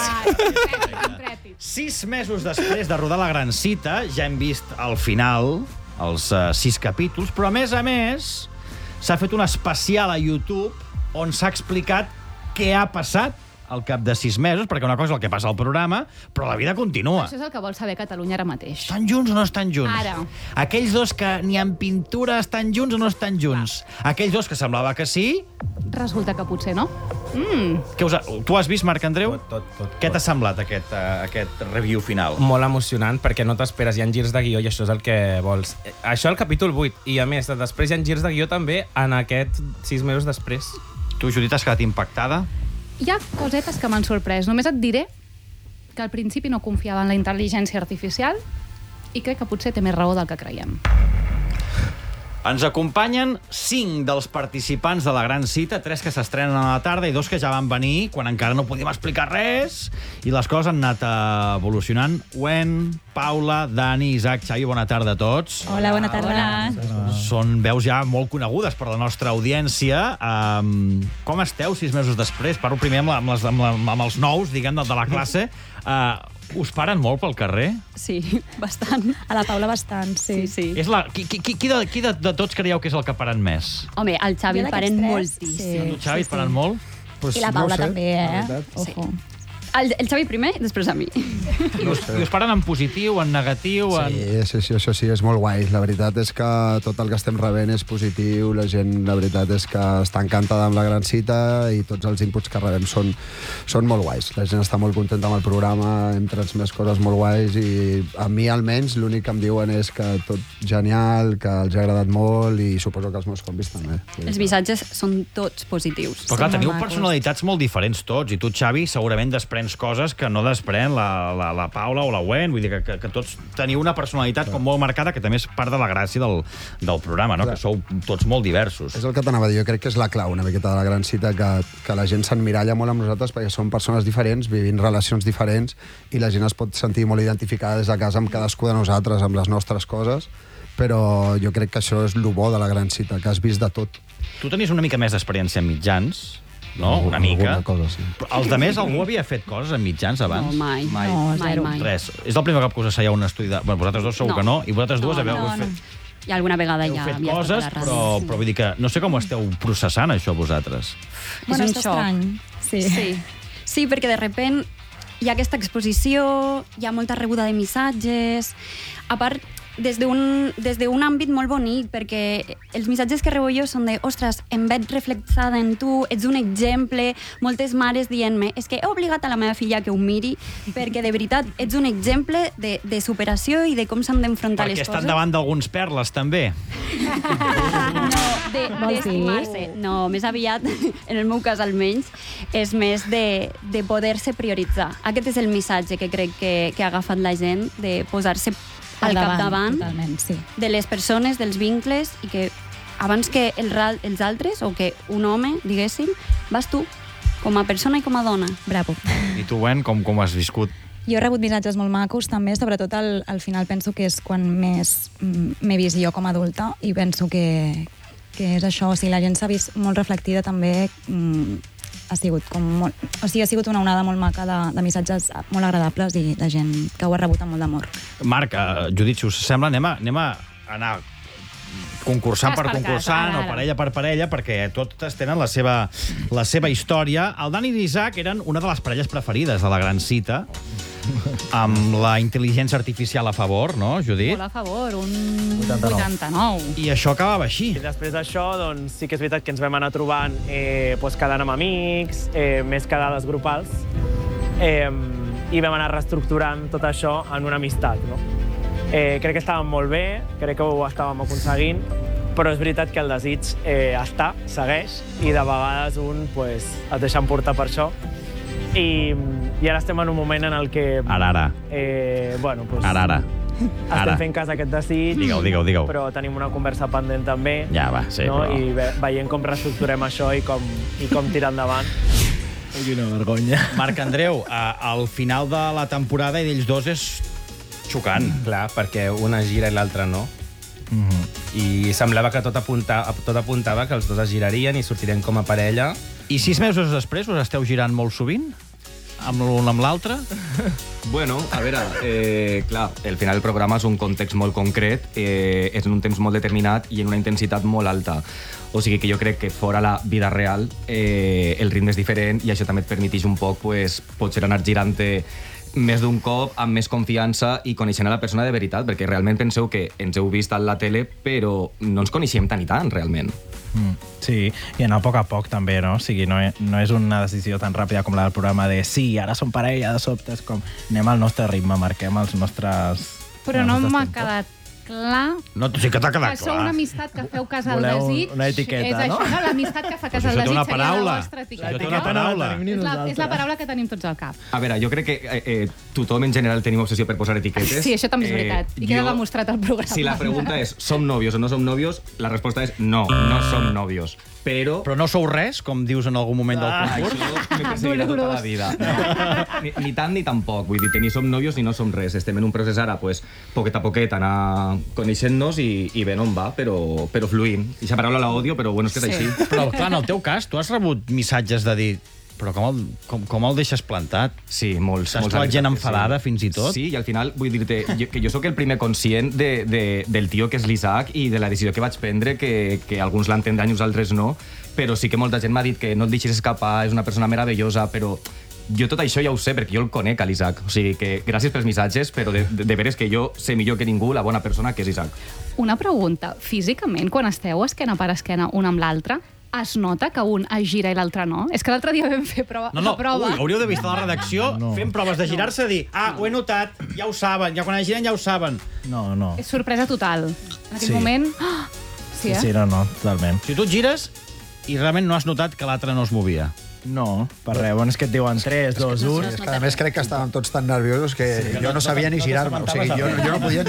6 mesos després de rodar la gran cita, ja hem vist al final els 6 capítols, però a més s'ha fet un especial a YouTube on s'ha explicat què ha passat al cap de 6 mesos, perquè una cosa és el que passa al programa, però la vida continua. Això és el que vol saber Catalunya ara mateix. Estan junts o no estan junts? Ara. Aquells dos que ni en pintura estan junts o no estan junts? Aquells dos que semblava que sí... Resulta que potser no. Tu has vist, Marc Andreu? Tot. Què t'ha semblat aquest review final? Molt emocionant, perquè no t'esperes, hi ha girs de guió i això és el que vols. Això al capítol 8, i a més, després hi ha girs de guió també en aquest 6 mesos després. Tu, Judit, has quedat impactada? Hi ha cosetes que m'han sorprès. Només et diré que al principi no confiava en la intel·ligència artificial i crec que potser té més raó del que creiem. Ens acompanyen 5 dels participants de la gran cita, 3 que s'estrenen a la tarda i 2 que ja van venir quan encara no podíem explicar res i les coses han anat evolucionant. Wen, Paula, Dani, Isaac, Xavi, bona tarda a tots. Hola, bona tarda. Són veus ja molt conegudes per la nostra audiència. Com esteu 6 mesos després? Parlo primer amb els nous, diguem, de la classe. Us paren molt pel carrer? Sí, bastant. A la Paula bastant, sí. Qui de tots creieu que és el que paren més? Home, el Xavi el paren moltíssim. El Xavi et paren molt? I la Paula també, Ojo. El Xavi primer, després a mi. I us paren en positiu, en negatiu? Sí, això sí, és molt guai. La veritat és que tot el que estem rebent és positiu, la gent, la veritat és que està encantada amb la gran cita i tots els inputs que rebem són molt guais. La gent està molt contenta amb el programa, hem transmès coses molt guais i a mi almenys l'únic que em diuen és que tot genial, que els ha agradat molt i suposo que els meus compis també. Els missatges són tots positius. Però clar, teniu personalitats molt diferents tots i tu, Xavi, segurament desprens coses que no desprèn la Paula o la Wen, vull dir que tots teniu una personalitat com molt marcada, que també és part de la gràcia del programa, no? Que sou tots molt diversos. És el que t'anava a dir, jo crec que és la clau una miqueta de la gran cita, que la gent s'emmiralla molt amb nosaltres perquè som persones diferents, vivint relacions diferents i la gent es pot sentir molt identificada des de casa amb cadascú de nosaltres, amb les nostres coses, però jo crec que això és el bo de la gran cita, que has vist de tot. Tu tenies una mica més d'experiència en mitjans, no? Una mica. Cosa, sí. Els de més, algú havia fet coses en mitjans abans? No, mai. Mai. Res. És el primer cop que us asseieu un estudi de... Bueno, vosaltres dos segur que no, i vosaltres dues haveu fet... I alguna vegada ja fet coses, però vull dir que no sé com ho esteu processant, això, vosaltres. És un xoc. Sí, perquè de repent hi ha aquesta exposició, hi ha molta rebuda de missatges, a part des d'un àmbit molt bonic, perquè els missatges que rebo jo són de, ostres, em veig reflexada en tu, ets un exemple, moltes mares dient-me, és que he obligat a la meva filla que ho miri, perquè de veritat ets un exemple de superació i de com s'han d'enfrontar les coses. Perquè estan davant d'alguns perles, també. No, d'estimar-se. No, més aviat, en el meu cas almenys, és més de poder-se prioritzar. Aquest és el missatge que crec que ha agafat la gent, de posar-se al capdavant de les persones, dels vincles, i que abans que els altres, o que un home, diguéssim, vas tu, com a persona i com a dona. Bravo. I tu, Wen, com has viscut? Jo he rebut missatges molt macos, també, sobretot al final penso que és quan més m'he vist jo com a adulta, i penso que és això, o sigui, la gent s'ha vist molt reflectida també, ha sigut com molt... O sigui, ha sigut una onada molt maca de missatges molt agradables i de gent que ho ha rebut amb molt d'amor. Marc, Judit, si us sembla, anem a anar concursant per concursant o parella per parella, perquè totes tenen la seva història. El Dani i l'Isaac eren una de les parelles preferides de la gran cita, amb la intel·ligència artificial a favor, no, Judit? Molt a favor, un 89. I això acabava així. I després d'això, doncs, sí que és veritat que ens vam anar trobant quedant amb amics, més quedades grupals, i vam anar reestructurant tot això en una amistat, no? Crec que estàvem molt bé, crec que ho estàvem aconseguint, però és veritat que el desig segueix, i de vegades un et deixa emportar per això. I ara estem en un moment en el que... Ara. Estem fent cas a aquest desig, Digueu. però tenim una conversa pendent també. Ja va, sí, no? però... I veient com reestructurem això i com tirar endavant. Quina vergonya. Marc Andreu, al final de la temporada i d'ells dos és xocant. Clar, perquè una gira i l'altra no. I semblava que tot apuntava que els dos es girarien i sortirien com a parella. I 6 mesos després us esteu girant molt sovint? Amb l'un amb l'altre? Bueno, a veure, clar, al final el programa és un context molt concret, és en un temps molt determinat i en una intensitat molt alta. O sigui que jo crec que fora la vida real el ritme és diferent i això també et permeteix un poc, potser anar girant-te més d'un cop, amb més confiança i coneixent a la persona de veritat, perquè realment penseu que ens heu vist a la tele, però no ens coneixem tant i tant, realment. Sí, i anar a poc també, no? O sigui, no és una decisió tan ràpida com la del programa de sí, ara som parella, de sobte és com anem al nostre ritme, marquem els nostres... Però no m'ha quedat clar... No, sí que t'ha quedat Això, una clar. amistat que feu casa al Voleu desig... una etiqueta, és no? això, l'amistat que fa casa Pues al això té desig una seria paraula. la vostra etiqueta. Això té una paraula. És la paraula que tenim tots al cap. A veure, jo crec que tothom en general tenim obsessió per posar etiquetes. Sí, això també és veritat. I queda demostrat al programa. Si la pregunta és, som nòvios o no som nòvios, la resposta és no, no som nòvios. Però no sou res, com dius en algun moment del concurs? Això me perseguirà tota la vida. No, ni tant ni tampoc. Vull dir que ni som nòvios ni no som res. Estem en un procés ara, pues, poquet a poquet, anar coneixent-nos i bé, no em va, però fluint. Aquesta paraula la odio, però bueno, és que és així. Però, clar, en el teu cas, tu has rebut missatges de dir però com el deixes plantat? Sí, molts. Saps la gent enfadada, fins i tot? Sí, i al final vull dir-te que jo sóc el primer conscient del tio que és l'Isaac i de la decisió que vaig prendre, que alguns l'entendran i uns altres no, però sí que molta gent m'ha dit que no el deixis escapar, és una persona meravellosa, però jo tot això ja ho sé, perquè jo el conec, a l'Isaac. O sigui que gràcies pels missatges, però de veres que jo sé millor que ningú la bona persona que és Isaac. Una pregunta. Físicament, quan esteu esquena per esquena un amb l'altre, es nota que un es gira i l'altre no? És que l'altre dia vam fer prova. Ui, hauríeu de vist a la redacció fent proves de girar-se i dir ho he notat, ja ho saben, ja quan es giren ja ho saben. No. És sorpresa total. En aquell moment... Sí, no, totalment. Si tu et gires i realment no has notat que l'altre no es movia. No, per res. Bueno, és que et diuen 3, 2, 1... És que a més crec que estàvem tots tan nerviosos que jo no sabia ni girar-me. O sigui, jo no podia...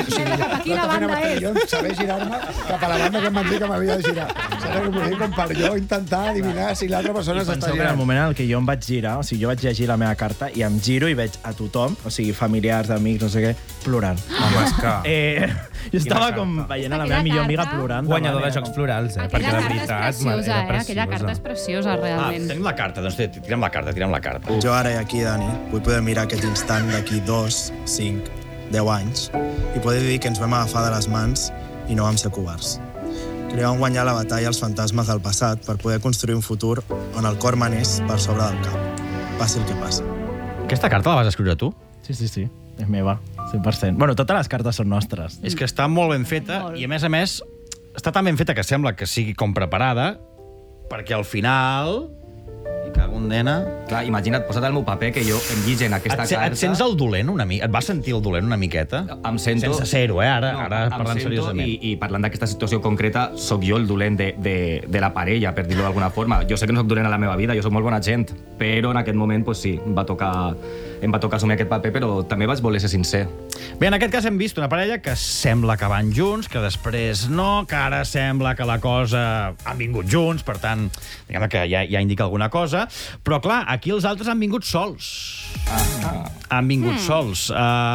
Jo sabia girar-me cap a la banda que em van dir que m'havia de girar. Saps què vull dir? Com per jo intentar adivinar si l'altra persona s'està girant. En el moment en què jo em vaig girar, o sigui, jo vaig llegir la meva carta i em giro i veig a tothom, o sigui, familiars, amics, no sé què, plorant. Home, és que... Jo estava com veient a la meva millor amiga plorant. Guanyador de Jocs Florals, perquè de veritat era preciosa. Aquella carta és preciosa, realment. Tenim la carta, doncs tirem la carta. Jo ara i aquí, Dani, vull poder mirar aquest instant d'aquí 2, 5, 10 anys i poder dir que ens vam agafar de les mans i no vam ser covards. Que li vam guanyar la batalla als fantasmes del passat per poder construir un futur on el cor manés per sobre del cap. Passi el que passi. Aquesta carta la vas escriure tu? Sí. És meva, 100%. Bueno, totes les cartes són nostres. És que està molt ben feta i, a més, està tan ben feta que sembla que sigui com preparada perquè al final... cago en nena. Clar, imagina't, posa't al meu paper que jo em lligen aquesta carta... Et sents el dolent una mica? Et vas sentir el dolent una miqueta? Em sento... Sense ser-ho, ara parlant seriosament. I parlant d'aquesta situació concreta, sóc jo el dolent de la parella, per dir-ho d'alguna forma. Jo sé que no sóc dolent a la meva vida, jo sóc molt bona gent, però en aquest moment, pues sí, em va tocar assumir aquest paper, però també vaig voler ser sincer. Bé, en aquest cas hem vist una parella que sembla que van junts, que després no, que ara sembla que la cosa... Han vingut junts, per tant, diguem que ja indica alguna cosa. Però, clar, aquí els altres han vingut sols. Han vingut sols.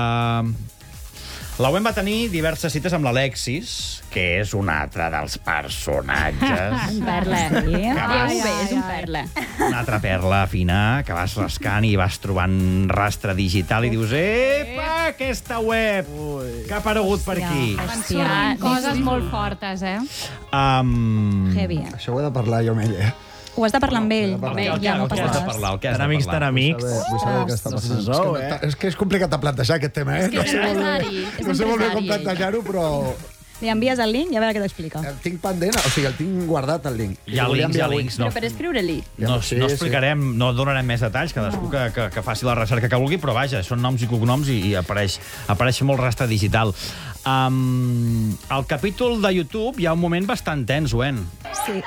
La Wen va tenir diverses cites amb l'Alexis, que és un altre dels personatges. Un perla. És un perla. Una altra perla fina que vas rascant i vas trobant rastre digital i dius, epa, aquesta web que ha aparegut per aquí. Van sortint coses molt fortes, Heavy. Això ho he de parlar jo amb ella, Ho has de parlar amb ell. Ja no passa res. Tan amics, tan amics. Vull saber què està passant. És que és complicat de plantejar aquest tema, És que és necessari. No sé molt bé com plantejar-ho, però... Li envies el link i a veure què t'explica. El tinc pendent, o sigui, el tinc guardat, el link. Hi ha links. Però per escriure-li. No explicarem, no donarem més detalls, cadascú que faci la recerca que vulgui, però vaja, són noms i cognoms i apareix molt rastre digital. Al capítol de YouTube hi ha un moment bastant tens, Wen. Sí.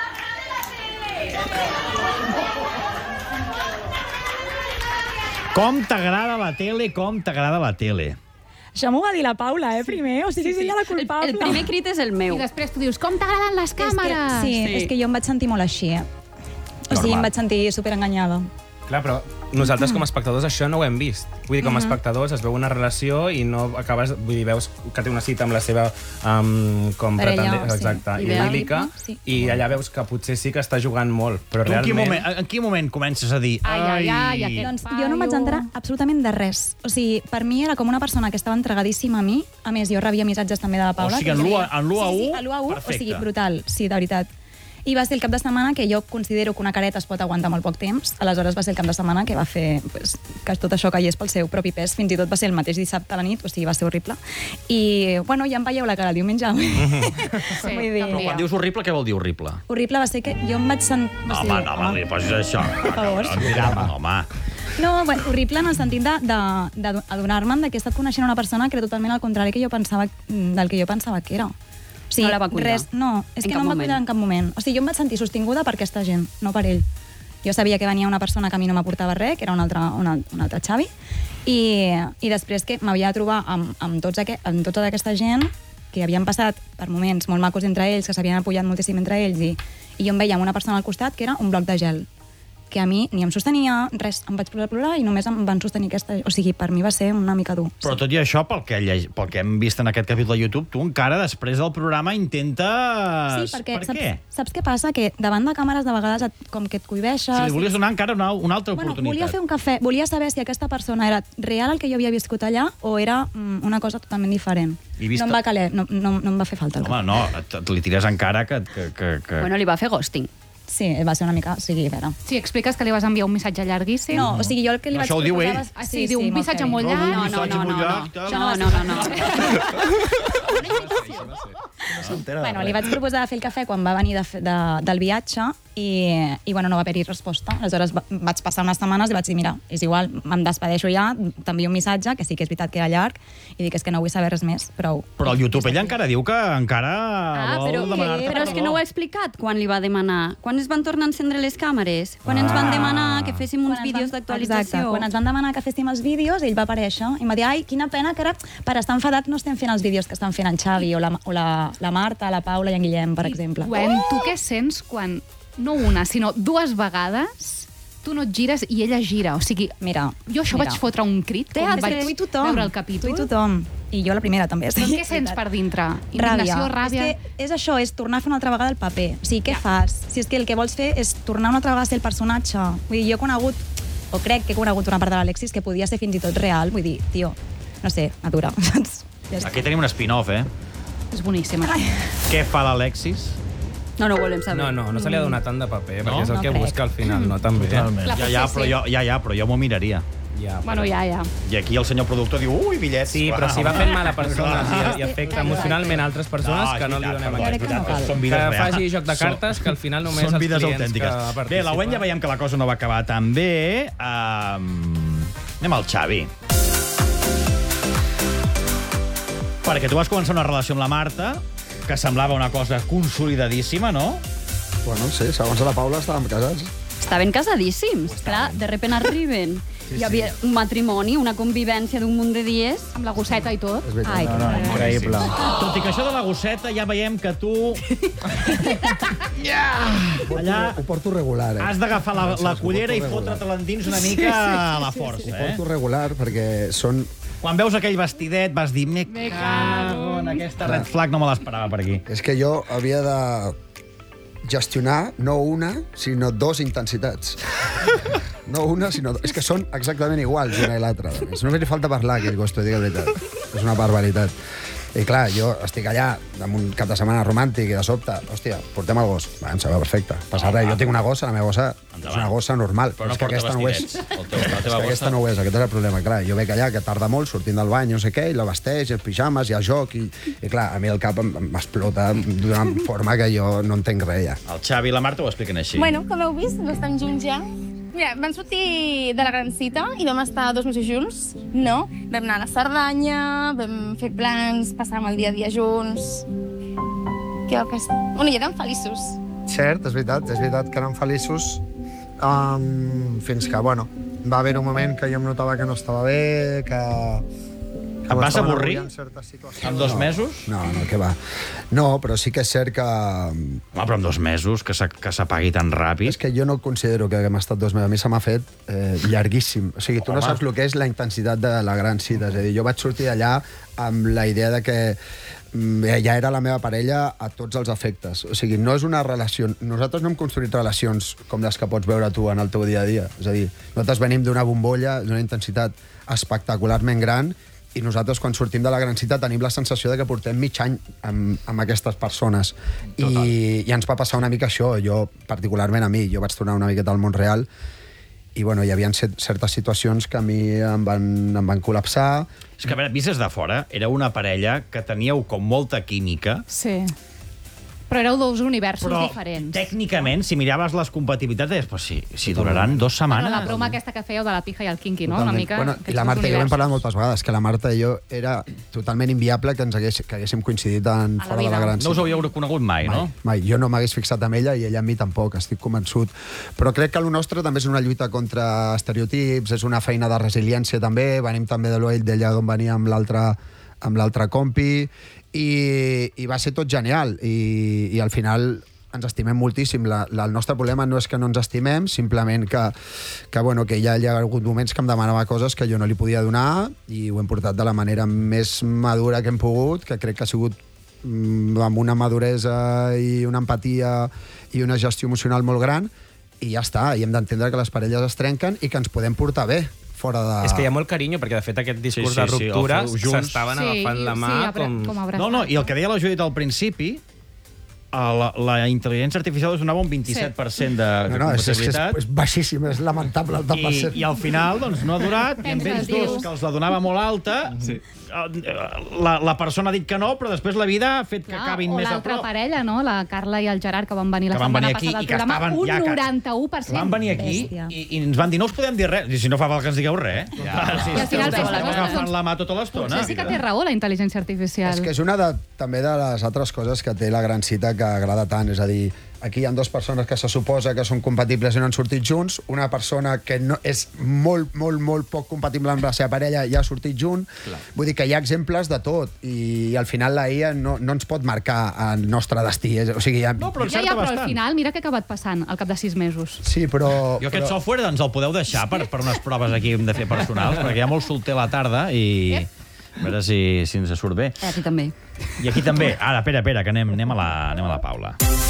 Com t'agrada la tele, Això m'ho va dir la Paula, primer. O sigui, és ella la culpable. El primer crit és el meu. I després tu dius, com t'agraden les càmeres? És que jo em vaig sentir molt així. O sigui, em vaig sentir superenganyada. Clar, però nosaltres com a espectadors això no ho hem vist. Vull dir, com a espectadors es veu una relació i no acabes... Vull dir, veus que té una cita amb la seva com pretendent, exacte, idíl·lica, i allà veus que potser sí que està jugant molt, però realment... En quin moment comences a dir... Doncs jo no em vaig enterar absolutament de res. O sigui, per mi era com una persona que estava entregadíssima a mi. A més, jo rebia missatges també de la Paula. O sigui, en l'1 a 1, sí, a l'1 a 1, o sigui, brutal, sí, de veritat. I va ser el cap de setmana que jo considero que una careta es pot aguantar molt poc temps, aleshores va ser el cap de setmana que va fer que tot això caigués pel seu propi pes, fins i tot va ser el mateix dissabte a la nit, o sigui, va ser horrible. I, bueno, ja em veieu la cara el diumenge. Sí, però quan dius horrible, què vol dir horrible? Horrible va ser que jo em vaig sentir... No, li posis això. Per favor. Home. No, bueno, horrible en el sentit d'adonar-me'n que he estat coneixent una persona que era totalment al contrari del que jo pensava que era. O sigui, no la va cuidar? No, és que no em va cuidar en cap moment. O sigui, jo em vaig sentir sostinguda per aquesta gent, no per ell. Jo sabia que venia una persona que a mi no m'aportava res, que era un altre Xavi, i després que m'havia de trobar amb tota aquesta gent que havien passat per moments molt macos entre ells, que s'havien apujat moltíssim entre ells, i jo em veia amb una persona al costat que era un bloc de gel, que a mi ni em sostenia res, em vaig plorar i només em van sostenir aquesta... O sigui, per mi va ser una mica dur. Però tot i això, pel que hem vist en aquest capítol de YouTube, tu encara després del programa intentes... Sí, perquè saps què passa? Que davant de càmeres de vegades com que et cohibeixes... Si li volies donar encara una altra oportunitat. Volia fer un cafè, volia saber si aquesta persona era real el que jo havia viscut allà o era una cosa totalment diferent. No em va caler, no em va fer falta el cafè. Home, no, li tires encara que... Bueno, li va fer ghosting. Sí, va ser una mica... O sigui, a veure... Sí, expliques que li vas enviar un missatge llarguíssim. No, o sigui, jo el que li vaig proposar... Això ho diu ell. Sí, diu un missatge molt llarg. Bueno, li vaig proposar fer el cafè quan va venir del viatge i bueno, no va haver-hi resposta. Aleshores vaig passar unes setmanes i vaig dir, mira, és igual, me'n despedeixo ja, t'envio un missatge, que sí que és veritat que era llarg, i dic, és que no vull saber res més, prou. Però al YouTube ella encara diu que encara vol demanar-te perdó. Però és que no ho ha explicat quan li va demanar. Quan es van tornar a encendre les càmeres? Quan ens van demanar que féssim uns vídeos d'actualització? Exacte, quan ens van demanar que féssim els vídeos, ell va aparèixer i em va dir, ai, quina pena que ara, per estar enfadat, no estem fent els vídeos que estan fent en Xavi o la Marta, la Paula i en Guillem, per exemple. Tu què sents quan, no una, sinó dues vegades, tu no et gires i ella gira? O sigui, mira, jo això vaig fotre un crit quan vaig veure el capítol. Tu i tothom. I jo la primera també. Però què sents per dintre? Indignació, ràbia? És que és això, és tornar a fer una altra vegada el paper. O sigui, què fas? Si és que el que vols fer és tornar una altra vegada a ser el personatge. Vull dir, jo he conegut, o crec que he conegut una part de l'Alexis que podia ser fins i tot real. Vull dir, tio, no sé, madura. Aquí tenim un spin-off, És boníssima. Què fa l'Alexis? No ho volem saber. No se li ha donat tant de paper, perquè és el que busca al final, no? També. Però jo m'ho miraria. Bueno, ja. I aquí el senyor productor diu, ui, bitllets. Sí, però si va fent mal a persones i afecta emocionalment a altres persones que no li donem aquest. Que faci joc de cartes, que al final només els clients que participen. Bé, la Wen ja veiem que la cosa no va acabar tan bé. Anem al Xavi. Perquè tu vas començar una relació amb la Marta, que semblava una cosa consolidadíssima, no? Bueno, sí, segons la Paula estàvem casats. Estaven casadíssims, clar, de repente arriben. Hi havia un matrimoni, una convivència d'un munt de dies. Amb la gosseta i tot. Ai, increïble. Tot i que això de la gosseta ja veiem que tu... Allà ho porto regular, has d'agafar la cullera i fotre-te-la endins una mica a la força. Ho porto regular perquè són... Quan veus aquell vestidet vas dir, me cago en aquesta red flag, no me l'esperava per aquí. És que jo havia de gestionar no una, sinó dos intensitats. No una, sinó... És que són exactament iguals una i l'altra. No li falta parlar, aquell gos, t'ho dic la veritat. És una barbaritat. I clar, jo estic allà amb un cap de setmana romàntic i de sobte, hòstia, portem el gos. Va, em sembla perfecte. Passa res, jo tinc una gossa, la meva gossa és una gossa normal. Però no és que porta vestidets. Aquesta no ho és, aquest és el problema. Clar, jo veig allà que tarda molt sortint del bany, no sé què, i la vesteix, els pijames, i el joc, i clar, a mi el cap m'explota d'una forma que jo no entenc res ja. El Xavi i la Marta ho expliquen així. Bueno, com heu vist, no estem junts ja. Mira, vam sortir de la gran cita i vam estar 2 mesos junts, no? Vam anar a la Cerdanya, vam fer plans, passàvem el dia a dia junts... Què vau que... Bueno, i érem feliços. Cert, és veritat que érem feliços fins que, bueno, va haver un moment que jo em notava que no estava bé, que... Em vas avorrir en 2 mesos? No, què va. No, però sí que és cert que... Home, però en 2 mesos, que s'apagui tan ràpid. És que jo no considero que haguem estat 2 mesos. A mi se m'ha fet llarguíssim. O sigui, tu no saps el que és la intensitat de la gran cita. És a dir, jo vaig sortir d'allà amb la idea de que ja era la meva parella a tots els efectes. O sigui, no és una relació... Nosaltres no hem construït relacions com les que pots veure tu en el teu dia a dia. És a dir, nosaltres venim d'una bombolla, d'una intensitat espectacularment gran, i nosaltres, quan sortim de la gran cita, tenim la sensació de que portem mig any amb aquestes persones. I ens va passar una mica això, jo, particularment a mi, jo vaig tornar una miqueta al món real, i bueno, hi havia certes situacions que a mi em van col·lapsar. És que, a veure, vist des de fora, era una parella que teníeu com molta química. Sí. Però éreu dos universos diferents. Però, tècnicament, si miraves les compatibilitats, deies, pues sí, duraran 2 setmanes. Bueno, la broma aquesta que fèieu de la pija i el kinky, no? Una mica... Bueno, i la Marta i jo hem parlat moltes vegades, que la Marta i jo era totalment inviable que haguéssim coincidit fora de la gran cita. No us hauríeu conegut mai, no? Mai. Jo no m'hagués fixat amb ella i ella amb mi tampoc, estic convençut. Però crec que el nostre també és una lluita contra estereotips, és una feina de resiliència també, venim també de l'Oell, d'allà d'on venia amb l'altre compi, i va ser tot genial, i al final ens estimem moltíssim. El nostre problema no és que no ens estimem, simplement que ja hi ha hagut moments que em demanava coses que jo no li podia donar, i ho hem portat de la manera més madura que hem pogut, que crec que ha sigut amb una maduresa i una empatia i una gestió emocional molt gran, i ja està, i hem d'entendre que les parelles es trenquen i que ens podem portar bé. És que hi ha molt carinyo, perquè de fet aquest discurs de ruptura s'estaven agafant la mà com... No, i el que deia la Judit al principi, la intel·ligència artificial us donava un 27% de compatibilitat. És baixíssim, és lamentable el 10%. I al final doncs, no ha durat, i amb ells dos, que els la donava molt alta, la persona ha dit que no, però després la vida ha fet que acabin més a prop. O l'altra parella, no? La Carla i el Gerard, que van venir la setmana passada al programa, un 91%. Van venir aquí i ens van dir, no us podem dir res. I si no fa falta que ens digueu res. I al final agafant la mà tota l'estona. Potser sí que té raó la intel·ligència artificial. És que és una també de les altres coses que té la gran cita que agrada tant, és a dir, aquí hi ha 2 persones que se suposa que són compatibles i no han sortit junts, una persona que no, és molt, molt, molt poc compatible amb la seva parella i ha sortit junt. Vull dir que hi ha exemples de tot, i al final la IA no ens pot marcar el nostre destí. O sigui, però al final, mira què ha acabat passant al cap de 6 mesos. Sí, però... Jo aquest software ens el podeu deixar per unes proves aquí hem de fer personals, perquè hi ha molt solter a la tarda i... A veure si ens surt bé. Aquí també. I aquí també. Ara, espera, que anem a la Paula.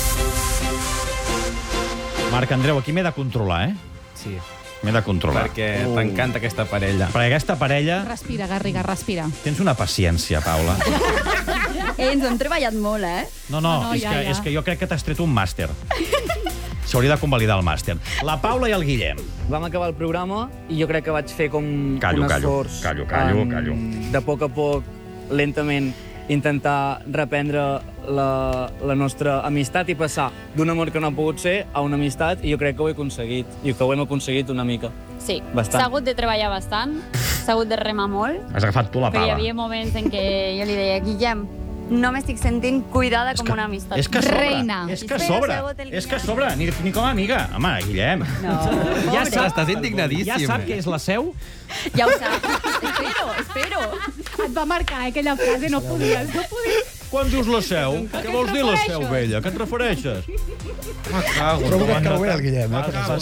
Marc Andreu, aquí m'he de controlar, Sí. M'he de controlar. Perquè t'encanta aquesta parella. Perquè aquesta parella... Respira, Garriga, respira. Tens una paciència, Paula. Ens hem treballat molt, No, és que jo crec que t'has tret un màster. S'hauria de convalidar el màster. La Paula i el Guillem. Vam acabar el programa i jo crec que vaig fer com un esforç. Callo. De poc a poc, lentament, intentar reprendre la nostra amistat i passar d'un amor que no ha pogut ser a una amistat, i jo crec que ho he aconseguit, i que ho hem aconseguit una mica. Sí, bastant. s'ha hagut de treballar bastant, s'ha hagut de remar molt. Has agafat tu la pala. Però hi havia moments en què jo li deia, Guillem, no m'estic sentint cuidada com una amistat. És que sobra, ni com a amiga. Home, Guillem. No, ja estàs indignadíssim. Ja sap que és la seu? Ja ho sap. Espero. Et va marcar aquella frase, no podies. Quan dius la seu? Què vols dir la seu vella? Què et refereixes? Provoca bé el Guillem,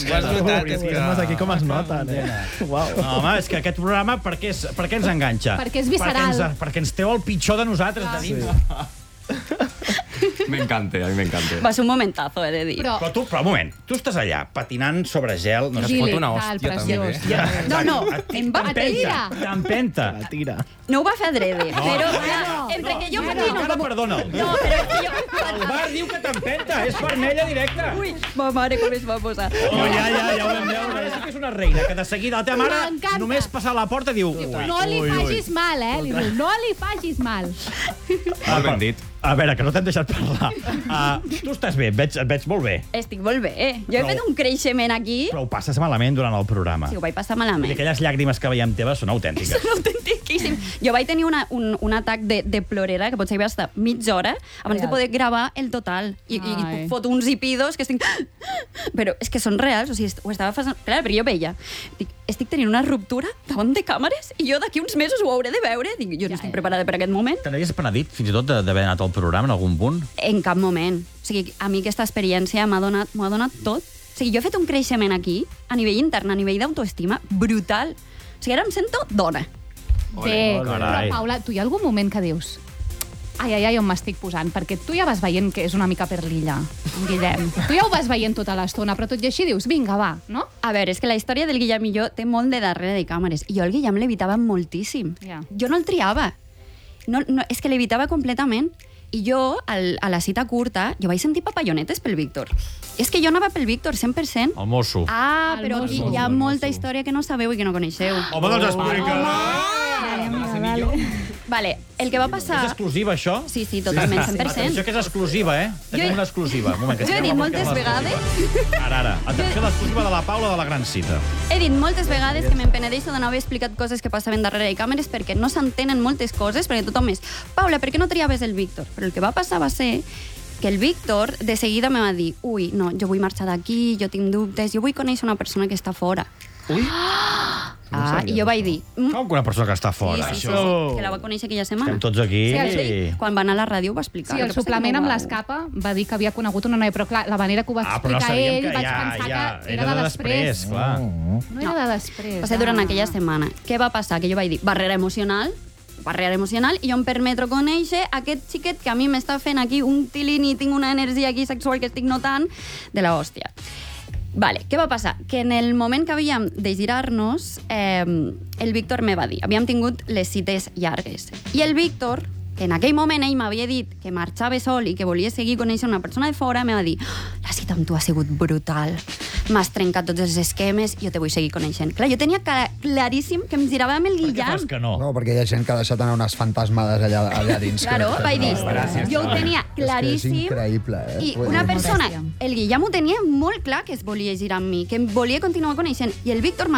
Aquí com es nota, Home, és que aquest programa per què ens enganxa? Perquè és visceral. Perquè ens treu el pitjor de nosaltres de dins. Me encanta, a mi me encanta. Va ser un momentazo, he de dir. Però un moment, tu estàs allà patinant sobre gel... Es fot una hòstia, també. No, em va t'empenta. La tira. No ho va fer adrede, però entre que jo patino... Perdona'l. No, però que jo... El bar diu que t'empenta, és vermella directa. Ui, ma mare com es va posar. Oh, ja ho vam veure. És una reina, que de seguida la teva mare, només passar a la porta, diu... No li facis mal, li diu. No li facis mal. Molt ben dit. A veure, que no t'hem deixat parlar. Tu estàs bé, et veig molt bé. Estic molt bé. Jo he fet un creixement aquí. Però ho passes malament durant el programa. Sí, ho vaig passar malament. I aquelles llàgrimes que veiem teves són autèntiques. Són autentiquíssims. Jo vaig tenir un atac de plorera que potser hi va estar mitja hora abans de poder gravar el total. I foto uns hipidos que estic... Però és que són reals, o sigui, ho estava fent... Clar, perquè jo veia. Dic, estic tenint una ruptura davant de càmeres i jo d'aquí uns mesos ho hauré de veure. Dic, jo no estic preparada per aquest moment. Te n'havies penedit fins i tot d'haver anat al programa en algun punt? En cap moment. O sigui, a mi aquesta experiència m'ho ha donat tot. O sigui, jo he fet un creixement aquí, a nivell intern, a nivell d'autoestima, brutal. O sigui, ara em sento dona. Bé, però Paula, tu hi ha algun moment que dius ai, on m'estic posant, perquè tu ja vas veient que és una mica per l'illa, Guillem. Tu ja ho vas veient tota l'estona, però tot i així dius, vinga, va, no? A veure, és que la història del Guillem i jo té molt de darrere de càmeres. I jo el Guillem l'evitava moltíssim. Ja. Jo no el triava. No, és que l'evitava completament. I jo, a la cita curta, jo vaig sentir papallonetes pel Víctor. És que jo anava pel Víctor, 100%. El mosso. Ah, però aquí hi ha molta història que no sabeu i que no coneixeu. Home, doncs explica. Vale, el que va passar... És exclusiva, això? Sí, totalment, 100%. Atenció que és exclusiva, eh? Tenim una exclusiva. Un moment, que jo he dit moltes vegades... Ara. Atenció a l'exclusiva de la Paula de la Gran Cita. He dit moltes vegades que me'n penedeixo de no haver explicat coses que passaven darrere de càmeres perquè no s'entenen moltes coses, perquè tothom és Paula, per què no triaves el Víctor? Però el que va passar va ser que el Víctor de seguida me va dir ui, no, jo vull marxar d'aquí, jo tinc dubtes, jo vull conèixer una persona que està fora. Ui? I jo vaig dir... Com que una persona que està fora? Sí, que la va conèixer aquella setmana. Estem tots aquí. Sí, quan va anar a la ràdio ho va explicar. Sí, el suplement amb l'Escapa va dir que havia conegut una noia, però clar, la manera que ho va explicar ell, vaig pensar que era de després. Clar. No era de després. Va ser durant aquella setmana. Què va passar? Que jo vaig dir, barrera emocional, i jo em permetro conèixer aquest xiquet que a mi m'està fent aquí un tilín i tinc una energia aquí sexual que estic notant de la hòstia. Vale, què va passar? Que en el moment que havíem de girar-nos, el Víctor me va dir, havíem tingut les cites llargues, i el Víctor, que en aquell moment ell m'havia dit que marxava sol i que volia seguir conèixer una persona de fora, me va dir, la cita amb tu ha sigut brutal, m'has trencat tots els esquemes, jo te vull seguir coneixent. Clar, jo tenia claríssim que em girava amb el Guillem. Per què fas que no? No, perquè hi ha gent que ha deixat anar unes fantasmades allà dins. Claro, vaig dir, jo ho tenia claríssim. És increïble, I una persona, el Guillem ho tenia molt clar que es volia girar amb mi, que em volia continuar coneixent, i el Víctor